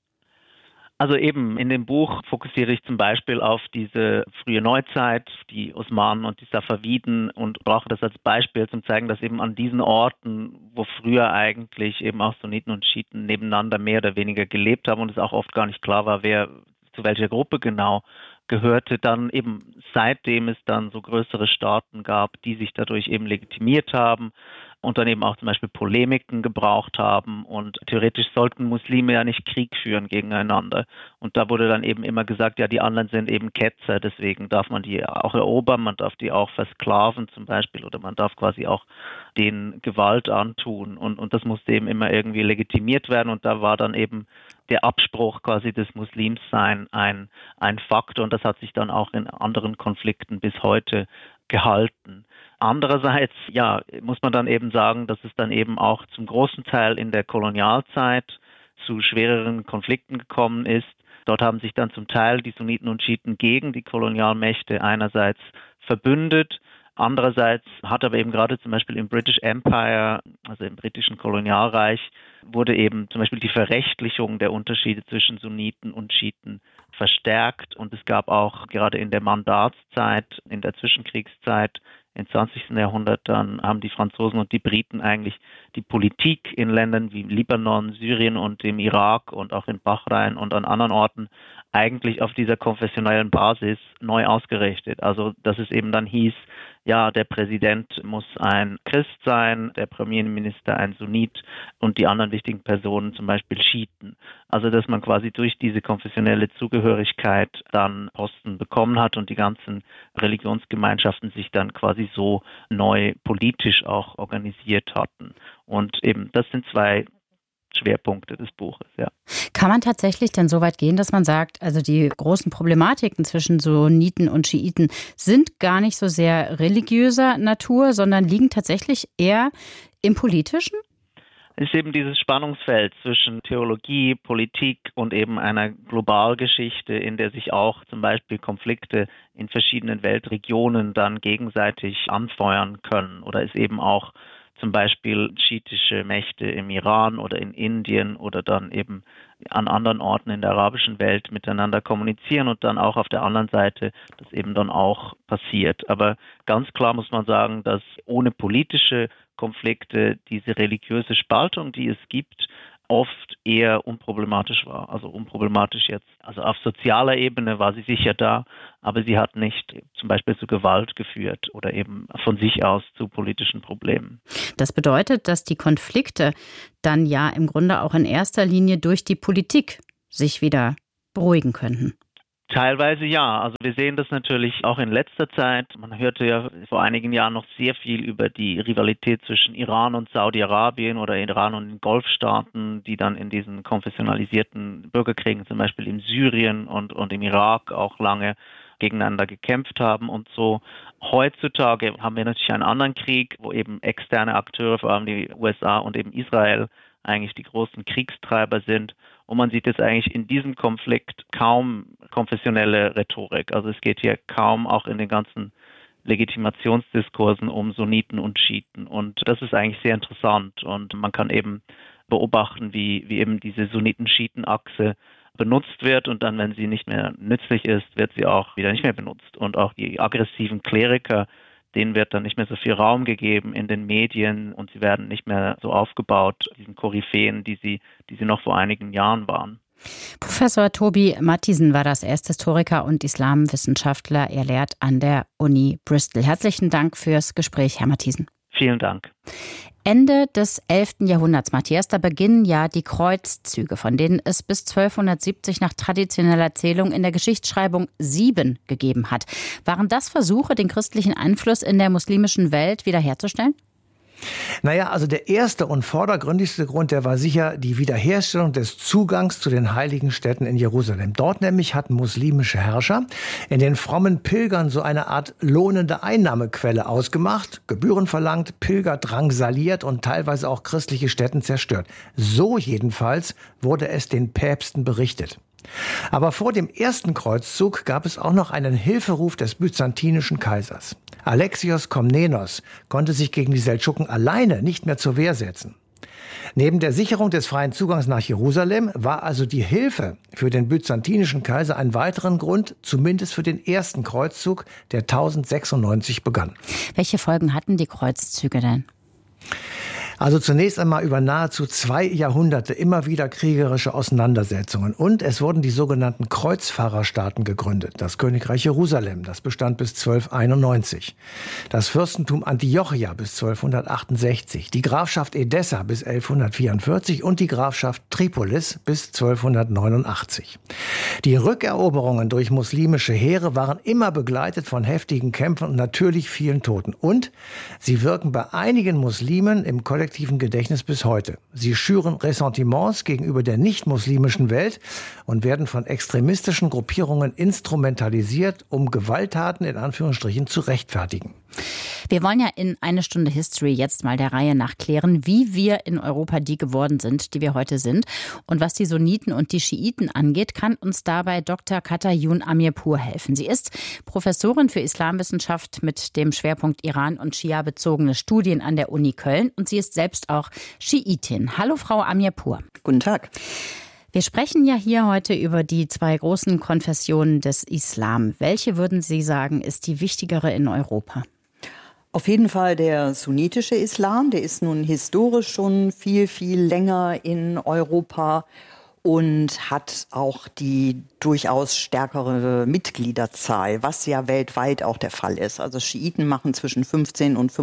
J: Also eben in dem Buch fokussiere ich zum Beispiel auf diese frühe Neuzeit, die Osmanen und die Safawiden und brauche das als Beispiel zum zeigen, dass eben an diesen Orten, wo früher eigentlich eben auch Sunniten und Schiiten nebeneinander mehr oder weniger gelebt haben und es auch oft gar nicht klar war, wer zu welcher Gruppe genau gehörte, dann eben seitdem es dann so größere Staaten gab, die sich dadurch eben legitimiert haben und dann eben auch zum Beispiel Polemiken gebraucht haben und theoretisch sollten Muslime ja nicht Krieg führen gegeneinander und da wurde dann eben immer gesagt, ja die anderen sind eben Ketzer, deswegen darf man die auch erobern, man darf die auch versklaven zum Beispiel oder man darf quasi auch denen Gewalt antun und das musste eben immer irgendwie legitimiert werden und da war dann eben der Abspruch quasi des Muslimsein ein Faktor und das hat sich dann auch in anderen Konflikten bis heute gehalten. Andererseits, ja, muss man dann eben sagen, dass es dann eben auch zum großen Teil in der Kolonialzeit zu schwereren Konflikten gekommen ist. Dort haben sich dann zum Teil die Sunniten und Schiiten gegen die Kolonialmächte einerseits verbündet. Andererseits hat aber eben gerade zum Beispiel im British Empire, also im britischen Kolonialreich, wurde eben zum Beispiel die Verrechtlichung der Unterschiede zwischen Sunniten und Schiiten verstärkt. Und es gab auch gerade in der Mandatszeit, in der Zwischenkriegszeit, im 20. Jahrhundert, dann haben die Franzosen und die Briten eigentlich die Politik in Ländern wie Libanon, Syrien und dem Irak und auch in Bahrain und an anderen Orten eigentlich auf dieser konfessionellen Basis neu ausgerichtet. Also dass es eben dann hieß, ja, der Präsident muss ein Christ sein, der Premierminister ein Sunnit und die anderen wichtigen Personen zum Beispiel Schiiten. Also dass man quasi durch diese konfessionelle Zugehörigkeit dann Posten bekommen hat und die ganzen Religionsgemeinschaften sich dann quasi so neu politisch auch organisiert hatten. Und eben, das sind zwei Schwerpunkte des Buches, ja.
C: Kann man tatsächlich denn so weit gehen, dass man sagt, also die großen Problematiken zwischen Sunniten und Schiiten sind gar nicht so sehr religiöser Natur, sondern liegen tatsächlich eher im Politischen?
J: Es ist eben dieses Spannungsfeld zwischen Theologie, Politik und eben einer Globalgeschichte, in der sich auch zum Beispiel Konflikte in verschiedenen Weltregionen dann gegenseitig anfeuern können oder es eben auch zum Beispiel schiitische Mächte im Iran oder in Indien oder dann eben an anderen Orten in der arabischen Welt miteinander kommunizieren und dann auch auf der anderen Seite das eben dann auch passiert. Aber ganz klar muss man sagen, dass ohne politische Konflikte diese religiöse Spaltung, die es gibt, oft eher unproblematisch war. Also unproblematisch jetzt, also auf sozialer Ebene war sie sicher da, aber sie hat nicht zum Beispiel zu Gewalt geführt oder eben von sich aus zu politischen Problemen.
C: Das bedeutet, dass die Konflikte dann ja im Grunde auch in erster Linie durch die Politik sich wieder beruhigen könnten.
J: Teilweise ja. Also wir sehen das natürlich auch in letzter Zeit. Man hörte ja vor einigen Jahren noch sehr viel über die Rivalität zwischen Iran und Saudi-Arabien oder Iran und den Golfstaaten, die dann in diesen konfessionalisierten Bürgerkriegen, zum Beispiel in Syrien und im Irak auch lange gegeneinander gekämpft haben und so. Heutzutage haben wir natürlich einen anderen Krieg, wo eben externe Akteure, vor allem die USA und eben Israel, eigentlich die großen Kriegstreiber sind. Und man sieht jetzt eigentlich in diesem Konflikt kaum konfessionelle Rhetorik. Also es geht hier kaum auch in den ganzen Legitimationsdiskursen um Sunniten und Schiiten. Und das ist eigentlich sehr interessant. Und man kann eben beobachten, wie eben diese Sunniten-Schiiten-Achse benutzt wird. Und dann, wenn sie nicht mehr nützlich ist, wird sie auch wieder nicht mehr benutzt. Und auch die aggressiven Kleriker, denen wird dann nicht mehr so viel Raum gegeben in den Medien und sie werden nicht mehr so aufgebaut, diesen Koryphäen, die sie noch vor einigen Jahren waren.
C: Professor Tobi Mathiesen war das. Er ist Historiker und Islamwissenschaftler. Er lehrt an der Uni Bristol. Herzlichen Dank fürs Gespräch, Herr Mathiesen.
J: Vielen Dank.
C: Ende des 11. Jahrhunderts, Matthias, da beginnen ja die Kreuzzüge, von denen es bis 1270 nach traditioneller Zählung in der Geschichtsschreibung 7 gegeben hat. Waren das Versuche, den christlichen Einfluss in der muslimischen Welt wiederherzustellen?
E: Naja, also der erste und vordergründigste Grund, der war sicher die Wiederherstellung des Zugangs zu den heiligen Städten in Jerusalem. Dort nämlich hatten muslimische Herrscher in den frommen Pilgern so eine Art lohnende Einnahmequelle ausgemacht, Gebühren verlangt, Pilger drangsaliert und teilweise auch christliche Stätten zerstört. So jedenfalls wurde es den Päpsten berichtet. Aber vor dem ersten Kreuzzug gab es auch noch einen Hilferuf des byzantinischen Kaisers. Alexios Komnenos konnte sich gegen die Seldschuken alleine nicht mehr zur Wehr setzen. Neben der Sicherung des freien Zugangs nach Jerusalem war also die Hilfe für den byzantinischen Kaiser ein weiterer Grund, zumindest für den ersten Kreuzzug, der 1096 begann.
C: Welche Folgen hatten die Kreuzzüge denn?
E: Also zunächst einmal über nahezu 2 Jahrhunderte immer wieder kriegerische Auseinandersetzungen. Und es wurden die sogenannten Kreuzfahrerstaaten gegründet. Das Königreich Jerusalem, das bestand bis 1291. Das Fürstentum Antiochia bis 1268. Die Grafschaft Edessa bis 1144 und die Grafschaft Tripolis bis 1289. Die Rückeroberungen durch muslimische Heere waren immer begleitet von heftigen Kämpfen und natürlich vielen Toten. Und sie wirken bei einigen Muslimen im kollektiven Gedächtnis bis heute. Sie schüren Ressentiments gegenüber der nicht-muslimischen Welt und werden von extremistischen Gruppierungen instrumentalisiert, um Gewalttaten in Anführungsstrichen zu rechtfertigen.
C: Wir wollen ja in eine Stunde History jetzt mal der Reihe nach klären, wie wir in Europa die geworden sind, die wir heute sind. Und was die Sunniten und die Schiiten angeht, kann uns dabei Dr. Katayun Amirpour helfen. Sie ist Professorin für Islamwissenschaft mit dem Schwerpunkt Iran und Schia-bezogene Studien an der Uni Köln und sie ist selbst auch Schiitin. Hallo Frau Amirpour.
K: Guten Tag.
C: Wir sprechen ja hier heute über die 2 großen Konfessionen des Islam. Welche würden Sie sagen, ist die wichtigere in Europa?
K: Auf jeden Fall der sunnitische Islam, der ist nun historisch schon viel, viel länger in Europa. und hat auch die durchaus stärkere Mitgliederzahl, was ja weltweit auch der Fall ist. Also Schiiten machen zwischen 15 und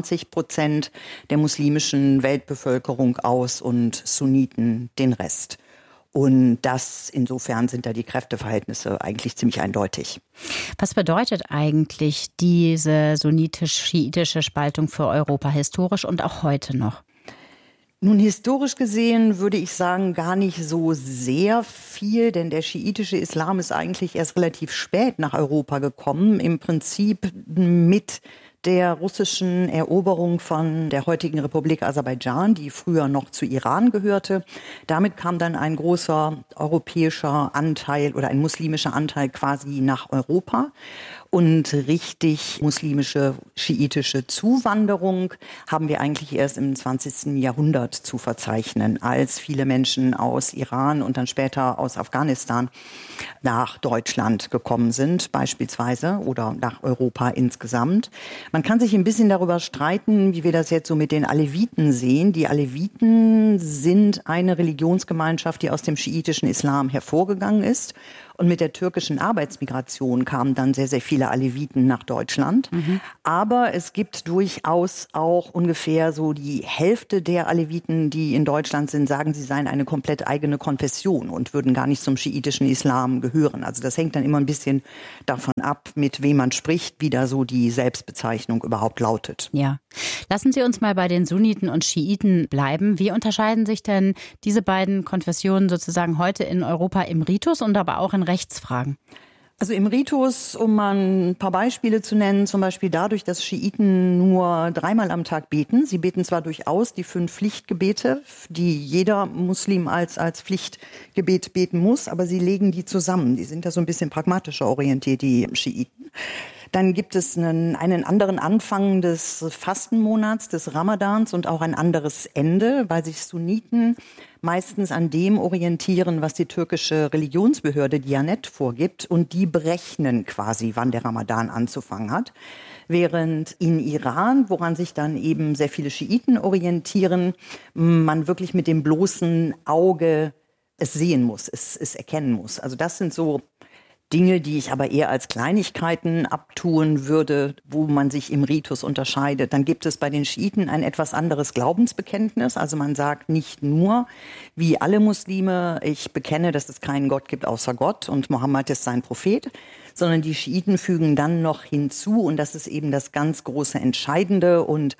K: 25% der muslimischen Weltbevölkerung aus und Sunniten den Rest. Und insofern sind da die Kräfteverhältnisse eigentlich ziemlich eindeutig.
C: Was bedeutet eigentlich diese sunnitisch-schiitische Spaltung für Europa historisch und auch heute noch?
K: Nun, historisch gesehen würde ich sagen, gar nicht so sehr viel, denn der schiitische Islam ist eigentlich erst relativ spät nach Europa gekommen, im Prinzip mit der russischen Eroberung von der heutigen Republik Aserbaidschan, die früher noch zu Iran gehörte. Damit kam dann ein großer europäischer Anteil oder ein muslimischer Anteil quasi nach Europa. Und richtig muslimische, schiitische Zuwanderung haben wir eigentlich erst im 20. Jahrhundert zu verzeichnen, als viele Menschen aus Iran und dann später aus Afghanistan nach Deutschland gekommen sind, beispielsweise, oder nach Europa insgesamt. Man kann sich ein bisschen darüber streiten, wie wir das jetzt so mit den Aleviten sehen. Die Aleviten sind eine Religionsgemeinschaft, die aus dem schiitischen Islam hervorgegangen ist. Und mit der türkischen Arbeitsmigration kamen dann sehr, sehr viele Aleviten nach Deutschland. Aber es gibt durchaus auch ungefähr so die Hälfte der Aleviten, die in Deutschland sind, sagen, sie seien eine komplett eigene Konfession und würden gar nicht zum schiitischen Islam gehören. Also das hängt dann immer ein bisschen davon ab, mit wem man spricht, wie da so die Selbstbezeichnung überhaupt lautet.
C: Ja. Lassen Sie uns mal bei den Sunniten und Schiiten bleiben. Wie unterscheiden sich denn diese beiden Konfessionen sozusagen heute in Europa im Ritus und aber auch in Rechtsfragen?
K: Also im Ritus, um mal ein paar Beispiele zu nennen, zum Beispiel dadurch, dass Schiiten nur 3-mal am Tag beten. Sie beten zwar durchaus die 5 Pflichtgebete, die jeder Muslim als Pflichtgebet beten muss, aber sie legen die zusammen. Die sind da so ein bisschen pragmatischer orientiert, die Schiiten. Dann gibt es einen anderen Anfang des Fastenmonats, des Ramadans und auch ein anderes Ende, weil sich Sunniten meistens an dem orientieren, was die türkische Religionsbehörde Diyanet vorgibt. Und die berechnen quasi, wann der Ramadan anzufangen hat. Während in Iran, woran sich dann eben sehr viele Schiiten orientieren, man wirklich mit dem bloßen Auge es sehen muss, es erkennen muss. Also das sind so Dinge, die ich aber eher als Kleinigkeiten abtun würde, wo man sich im Ritus unterscheidet. Dann gibt es bei den Schiiten ein etwas anderes Glaubensbekenntnis. Also man sagt nicht nur, wie alle Muslime, ich bekenne, dass es keinen Gott gibt außer Gott und Mohammed ist sein Prophet, sondern die Schiiten fügen dann noch hinzu, und das ist eben das ganz große Entscheidende und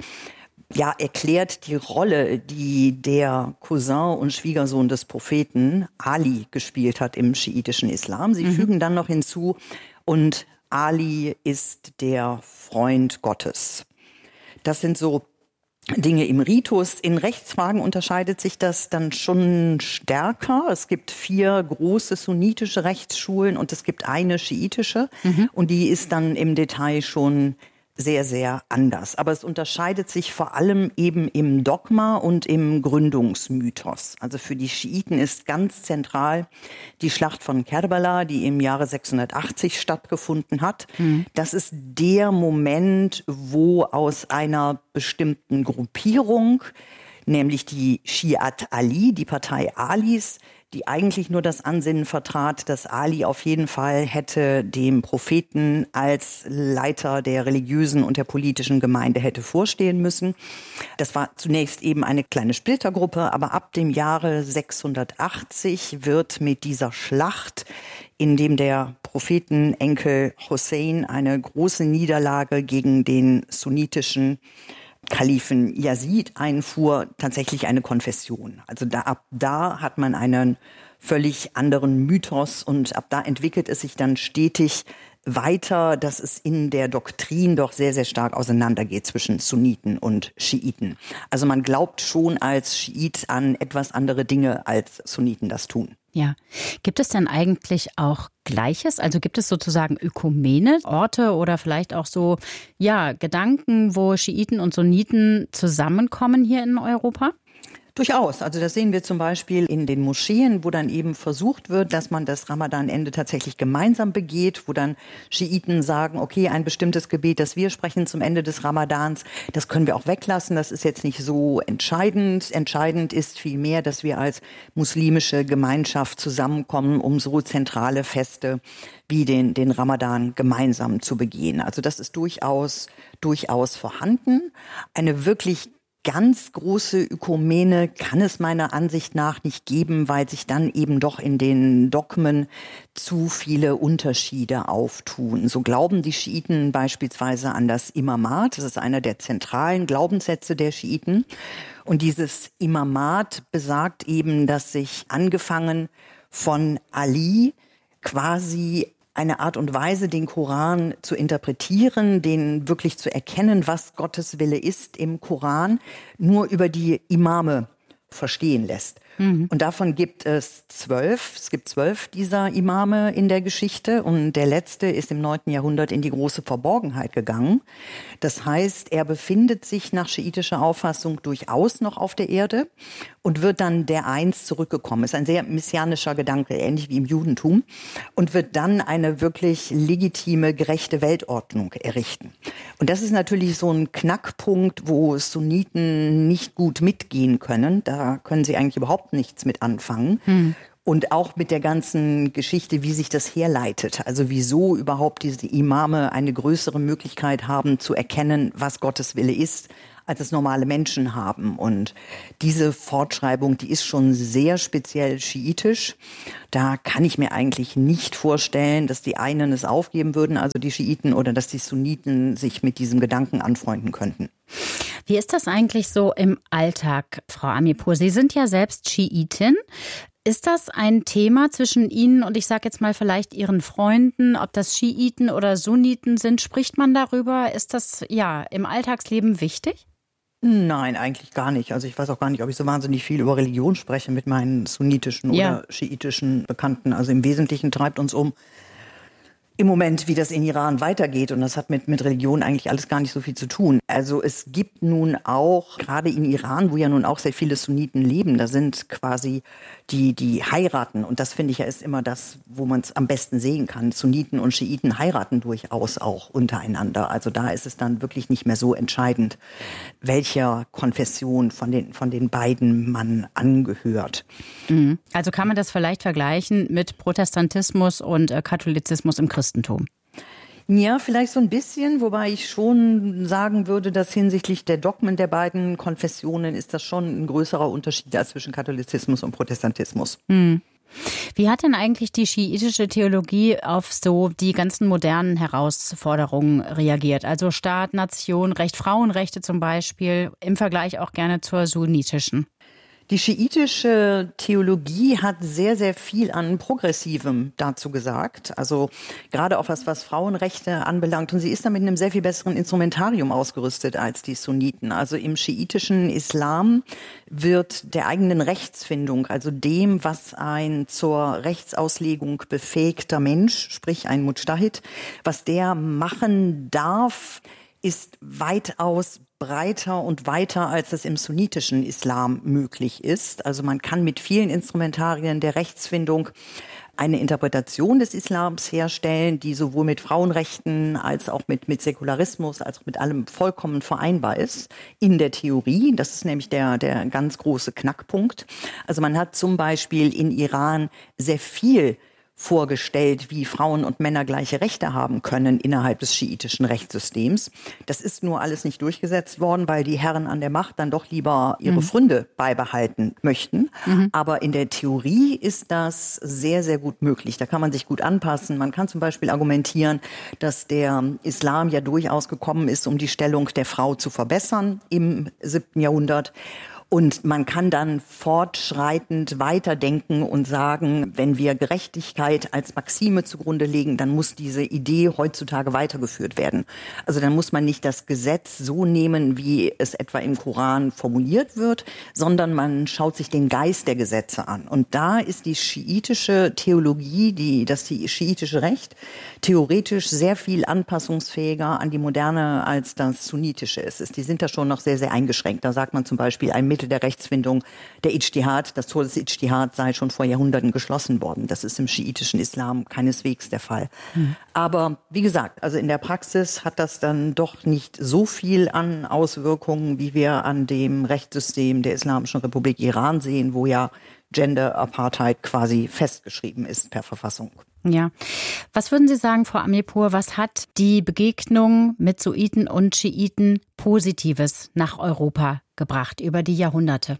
K: erklärt die Rolle, die der Cousin und Schwiegersohn des Propheten Ali gespielt hat im schiitischen Islam. Sie fügen dann noch hinzu, und Ali ist der Freund Gottes. Das sind so Dinge im Ritus. In Rechtsfragen unterscheidet sich das dann schon stärker. Es gibt 4 große sunnitische Rechtsschulen und es gibt eine schiitische. Und die ist dann im Detail schon sehr, sehr anders. Aber es unterscheidet sich vor allem eben im Dogma und im Gründungsmythos. Also für die Schiiten ist ganz zentral die Schlacht von Kerbala, die im Jahre 680 stattgefunden hat. Das ist der Moment, wo aus einer bestimmten Gruppierung, nämlich die Schiat Ali, die Partei Alis, die eigentlich nur das Ansinnen vertrat, dass Ali auf jeden Fall hätte dem Propheten als Leiter der religiösen und der politischen Gemeinde hätte vorstehen müssen. Das war zunächst eben eine kleine Splittergruppe, aber ab dem Jahre 680 wird mit dieser Schlacht, in dem der Prophetenenkel Hussein eine große Niederlage gegen den sunnitischen Kalifen Yazid einfuhr, tatsächlich eine Konfession. Also ab da hat man einen völlig anderen Mythos und ab da entwickelt es sich dann stetig weiter, dass es in der Doktrin doch sehr, sehr stark auseinandergeht zwischen Sunniten und Schiiten. Also man glaubt schon als Schiit an etwas andere Dinge, als Sunniten das tun.
C: Ja. Gibt es denn eigentlich auch Gleiches? Also gibt es sozusagen Ökumene, Orte oder vielleicht auch so, Gedanken, wo Schiiten und Sunniten zusammenkommen hier in Europa?
K: Durchaus. Also das sehen wir zum Beispiel in den Moscheen, wo dann eben versucht wird, dass man das Ramadanende tatsächlich gemeinsam begeht, wo dann Schiiten sagen, okay, ein bestimmtes Gebet, das wir sprechen zum Ende des Ramadans, das können wir auch weglassen, das ist jetzt nicht so entscheidend. Entscheidend ist vielmehr, dass wir als muslimische Gemeinschaft zusammenkommen, um so zentrale Feste wie den Ramadan gemeinsam zu begehen. Also das ist durchaus vorhanden. Eine wirklich ganz große Ökumene kann es meiner Ansicht nach nicht geben, weil sich dann eben doch in den Dogmen zu viele Unterschiede auftun. So glauben die Schiiten beispielsweise an das Imamat. Das ist einer der zentralen Glaubenssätze der Schiiten. Und dieses Imamat besagt eben, dass sich angefangen von Ali quasi eine Art und Weise, den Koran zu interpretieren, den wirklich zu erkennen, was Gottes Wille ist im Koran, nur über die Imame verstehen lässt. Und davon gibt es 12. Es gibt 12 dieser Imame in der Geschichte und der letzte ist im 9. Jahrhundert in die große Verborgenheit gegangen. Das heißt, er befindet sich nach schiitischer Auffassung durchaus noch auf der Erde und wird dann der Eins zurückgekommen. Ist ein sehr messianischer Gedanke, ähnlich wie im Judentum, und wird dann eine wirklich legitime, gerechte Weltordnung errichten. Und das ist natürlich so ein Knackpunkt, wo Sunniten nicht gut mitgehen können. Da können sie eigentlich überhaupt nichts mit anfangen. Und auch mit der ganzen Geschichte, wie sich das herleitet. Also wieso überhaupt diese Imame eine größere Möglichkeit haben zu erkennen, was Gottes Wille ist, als es normale Menschen haben. Und diese Fortschreibung, die ist schon sehr speziell schiitisch. Da kann ich mir eigentlich nicht vorstellen, dass die einen es aufgeben würden, also die Schiiten, oder dass die Sunniten sich mit diesem Gedanken anfreunden könnten.
C: Wie ist das eigentlich so im Alltag, Frau Amirpour? Sie sind ja selbst Schiitin. Ist das ein Thema zwischen Ihnen und ich sage jetzt mal vielleicht Ihren Freunden, ob das Schiiten oder Sunniten sind? Spricht man darüber? Ist das ja im Alltagsleben wichtig?
K: Nein, eigentlich gar nicht. Also ich weiß auch gar nicht, ob ich so wahnsinnig viel über Religion spreche mit meinen sunnitischen oder schiitischen Bekannten. Also im Wesentlichen treibt uns im Moment, wie das in Iran weitergeht. Und das hat mit Religion eigentlich alles gar nicht so viel zu tun. Also es gibt nun auch, gerade in Iran, wo ja nun auch sehr viele Sunniten leben, da sind quasi die heiraten. Und das finde ich ja ist immer das, wo man es am besten sehen kann. Sunniten und Schiiten heiraten durchaus auch untereinander. Also da ist es dann wirklich nicht mehr so entscheidend, welcher Konfession von den beiden man angehört.
C: Also kann man das vielleicht vergleichen mit Protestantismus und Katholizismus im Christentum?
K: Ja, vielleicht so ein bisschen, wobei ich schon sagen würde, dass hinsichtlich der Dogmen der beiden Konfessionen ist das schon ein größerer Unterschied als zwischen Katholizismus und Protestantismus.
C: Wie hat denn eigentlich die schiitische Theologie auf so die ganzen modernen Herausforderungen reagiert? Also Staat, Nation, Recht, Frauenrechte zum Beispiel, im Vergleich auch gerne zur sunnitischen.
K: Die schiitische Theologie hat sehr, sehr viel an Progressivem dazu gesagt. Also gerade auch was Frauenrechte anbelangt. Und sie ist da mit einem sehr viel besseren Instrumentarium ausgerüstet als die Sunniten. Also im schiitischen Islam wird der eigenen Rechtsfindung, also dem, was ein zur Rechtsauslegung befähigter Mensch, sprich ein Mujtahid, was der machen darf, ist weitaus breiter und weiter, als es im sunnitischen Islam möglich ist. Also man kann mit vielen Instrumentarien der Rechtsfindung eine Interpretation des Islams herstellen, die sowohl mit Frauenrechten als auch mit Säkularismus, als auch mit allem vollkommen vereinbar ist in der Theorie. Das ist nämlich der ganz große Knackpunkt. Also man hat zum Beispiel in Iran sehr viel vorgestellt, wie Frauen und Männer gleiche Rechte haben können innerhalb des schiitischen Rechtssystems. Das ist nur alles nicht durchgesetzt worden, weil die Herren an der Macht dann doch lieber ihre Pfründe beibehalten möchten. Aber in der Theorie ist das sehr, sehr gut möglich. Da kann man sich gut anpassen. Man kann zum Beispiel argumentieren, dass der Islam ja durchaus gekommen ist, um die Stellung der Frau zu verbessern im 7. Jahrhundert. Und man kann dann fortschreitend weiterdenken und sagen, wenn wir Gerechtigkeit als Maxime zugrunde legen, dann muss diese Idee heutzutage weitergeführt werden. Also dann muss man nicht das Gesetz so nehmen, wie es etwa im Koran formuliert wird, sondern man schaut sich den Geist der Gesetze an. Und da ist die schiitische Theologie, das schiitische Recht, theoretisch sehr viel anpassungsfähiger an die Moderne als das sunnitische ist. Die sind da schon noch sehr, sehr eingeschränkt. Da sagt man zum Beispiel, ein Mittel unter der Rechtsfindung, der Ijtihad, das Tor des Ijtihad sei schon vor Jahrhunderten geschlossen worden. Das ist im schiitischen Islam keineswegs der Fall. Aber wie gesagt, also in der Praxis hat das dann doch nicht so viel an Auswirkungen, wie wir an dem Rechtssystem der Islamischen Republik Iran sehen, wo ja Gender Apartheid quasi festgeschrieben ist per Verfassung.
C: Ja. Was würden Sie sagen, Frau Amirpour, was hat die Begegnung mit Sunniten und Schiiten Positives nach Europa gebracht über die Jahrhunderte?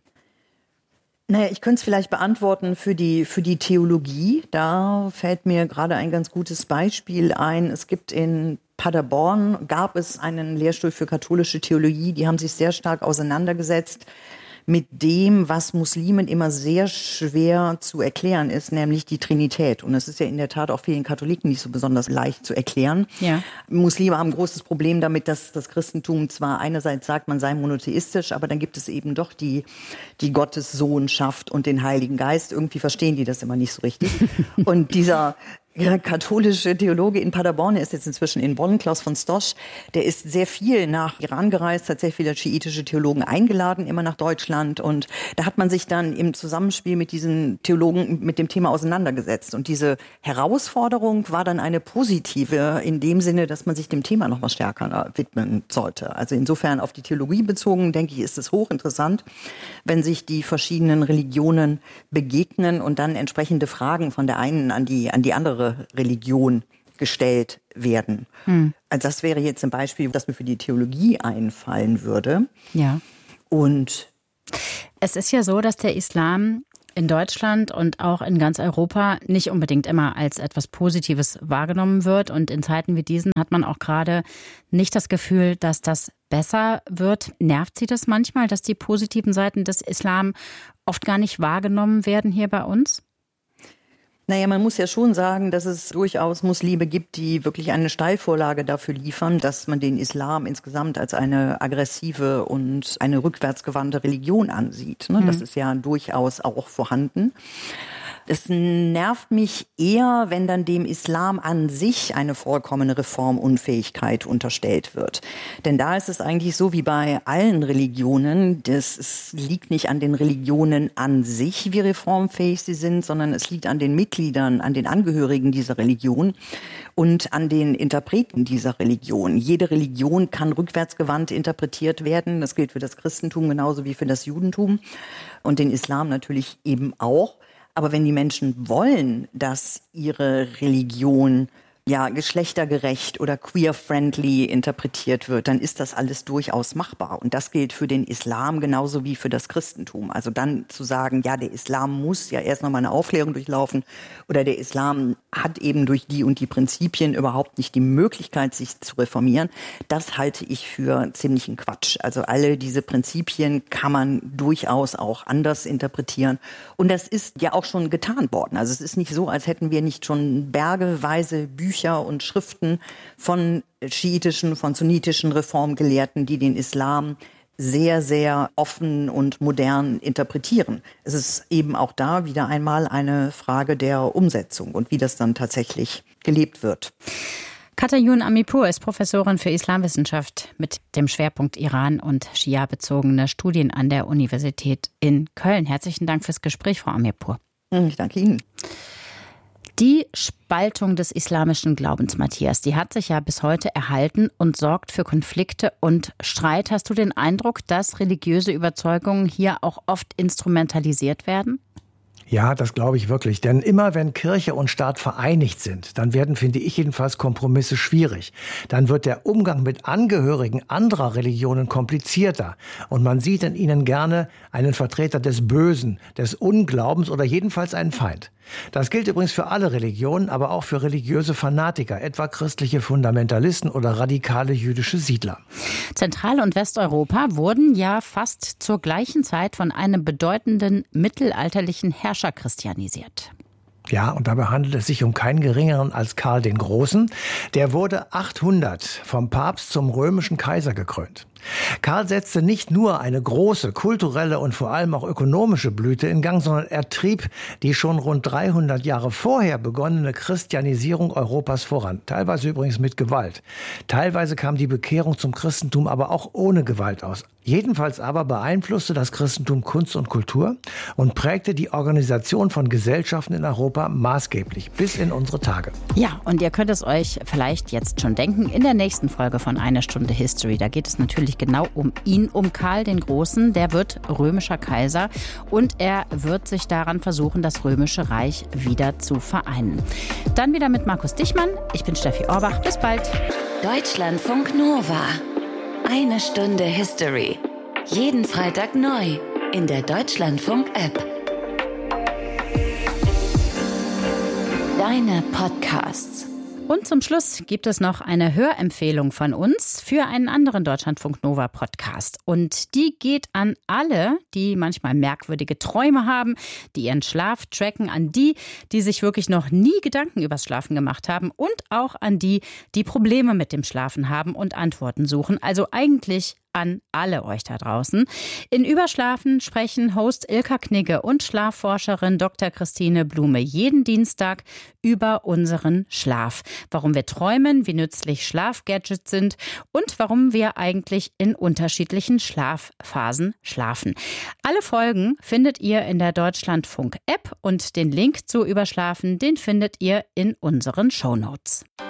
K: Naja, ich könnte es vielleicht beantworten für die Theologie. Da fällt mir gerade ein ganz gutes Beispiel ein. Es gibt in Paderborn, gab es einen Lehrstuhl für katholische Theologie. Die haben sich sehr stark auseinandergesetzt mit dem, was Muslimen immer sehr schwer zu erklären ist, nämlich die Trinität. Und es ist ja in der Tat auch vielen Katholiken nicht so besonders leicht zu erklären. Ja. Muslime haben ein großes Problem damit, dass das Christentum zwar einerseits sagt, man sei monotheistisch, aber dann gibt es eben doch die Gottessohnschaft und den Heiligen Geist. Irgendwie verstehen die das immer nicht so richtig. Und dieser katholische Theologe in Paderborn, der ist jetzt inzwischen in Bonn, Klaus von Stosch, der ist sehr viel nach Iran gereist, hat sehr viele schiitische Theologen eingeladen, immer nach Deutschland. Und da hat man sich dann im Zusammenspiel mit diesen Theologen mit dem Thema auseinandergesetzt. Und diese Herausforderung war dann eine positive in dem Sinne, dass man sich dem Thema noch mal stärker widmen sollte. Also insofern auf die Theologie bezogen, denke ich, ist es hochinteressant, wenn sich die verschiedenen Religionen begegnen und dann entsprechende Fragen von der einen an die andere Religion gestellt werden. Also das wäre jetzt ein Beispiel, das mir für die Theologie einfallen würde.
C: Ja.
K: Und
C: es ist ja so, dass der Islam in Deutschland und auch in ganz Europa nicht unbedingt immer als etwas Positives wahrgenommen wird. Und in Zeiten wie diesen hat man auch gerade nicht das Gefühl, dass das besser wird. Nervt Sie das manchmal, dass die positiven Seiten des Islam oft gar nicht wahrgenommen werden hier bei uns?
K: Naja, man muss ja schon sagen, dass es durchaus Muslime gibt, die wirklich eine Steilvorlage dafür liefern, dass man den Islam insgesamt als eine aggressive und eine rückwärtsgewandte Religion ansieht. Das ist ja durchaus auch vorhanden. Es nervt mich eher, wenn dann dem Islam an sich eine vollkommene Reformunfähigkeit unterstellt wird. Denn da ist es eigentlich so wie bei allen Religionen, es liegt nicht an den Religionen an sich, wie reformfähig sie sind, sondern es liegt an den Mitgliedern, an den Angehörigen dieser Religion und an den Interpreten dieser Religion. Jede Religion kann rückwärtsgewandt interpretiert werden. Das gilt für das Christentum genauso wie für das Judentum und den Islam natürlich eben auch. Aber wenn die Menschen wollen, dass ihre Religion ja geschlechtergerecht oder queer-friendly interpretiert wird, dann ist das alles durchaus machbar. Und das gilt für den Islam genauso wie für das Christentum. Also dann zu sagen, ja, der Islam muss ja erst noch mal eine Aufklärung durchlaufen oder der Islam hat eben durch die und die Prinzipien überhaupt nicht die Möglichkeit, sich zu reformieren, das halte ich für ziemlichen Quatsch. Also alle diese Prinzipien kann man durchaus auch anders interpretieren. Und das ist ja auch schon getan worden. Also es ist nicht so, als hätten wir nicht schon bergeweise Bücher und Schriften von schiitischen, von sunnitischen Reformgelehrten, die den Islam sehr, sehr offen und modern interpretieren. Es ist eben auch da wieder einmal eine Frage der Umsetzung und wie das dann tatsächlich gelebt wird.
C: Katayun Amirpour ist Professorin für Islamwissenschaft mit dem Schwerpunkt Iran und Schia-bezogene Studien an der Universität in Köln. Herzlichen Dank fürs Gespräch, Frau Amirpour.
K: Ich danke Ihnen.
C: Die Spaltung des islamischen Glaubens, Matthias, die hat sich ja bis heute erhalten und sorgt für Konflikte und Streit. Hast du den Eindruck, dass religiöse Überzeugungen hier auch oft instrumentalisiert werden?
E: Ja, das glaube ich wirklich. Denn immer wenn Kirche und Staat vereinigt sind, dann werden, finde ich jedenfalls, Kompromisse schwierig. Dann wird der Umgang mit Angehörigen anderer Religionen komplizierter. Und man sieht in ihnen gerne einen Vertreter des Bösen, des Unglaubens oder jedenfalls einen Feind. Das gilt übrigens für alle Religionen, aber auch für religiöse Fanatiker, etwa christliche Fundamentalisten oder radikale jüdische Siedler.
C: Zentral- und Westeuropa wurden ja fast zur gleichen Zeit von einem bedeutenden mittelalterlichen Herrscher christianisiert.
E: Ja, und dabei handelt es sich um keinen geringeren als Karl den Großen. Der wurde 800 vom Papst zum römischen Kaiser gekrönt. Karl setzte nicht nur eine große kulturelle und vor allem auch ökonomische Blüte in Gang, sondern er trieb die schon rund 300 Jahre vorher begonnene Christianisierung Europas voran. Teilweise übrigens mit Gewalt. Teilweise kam die Bekehrung zum Christentum aber auch ohne Gewalt aus. Jedenfalls aber beeinflusste das Christentum Kunst und Kultur und prägte die Organisation von Gesellschaften in Europa maßgeblich bis in unsere Tage.
C: Ja, und ihr könnt es euch vielleicht jetzt schon denken, in der nächsten Folge von Eine Stunde History, da geht es natürlich genau um ihn, um Karl den Großen. Der wird römischer Kaiser und er wird sich daran versuchen, das Römische Reich wieder zu vereinen. Dann wieder mit Markus Dichmann. Ich bin Steffi Orbach. Bis bald.
B: Deutschlandfunk Nova. Eine Stunde History. Jeden Freitag neu in der Deutschlandfunk-App. Deine Podcasts.
C: Und zum Schluss gibt es noch eine Hörempfehlung von uns für einen anderen Deutschlandfunk Nova Podcast. Und die geht an alle, die manchmal merkwürdige Träume haben, die ihren Schlaf tracken, an die, die sich wirklich noch nie Gedanken übers Schlafen gemacht haben und auch an die, die Probleme mit dem Schlafen haben und Antworten suchen. Also eigentlich an alle euch da draußen. In Überschlafen sprechen Host Ilka Knigge und Schlafforscherin Dr. Christine Blume jeden Dienstag über unseren Schlaf. Warum wir träumen, wie nützlich Schlafgadgets sind und warum wir eigentlich in unterschiedlichen Schlafphasen schlafen. Alle Folgen findet ihr in der Deutschlandfunk-App und den Link zu Überschlafen, den findet ihr in unseren Shownotes.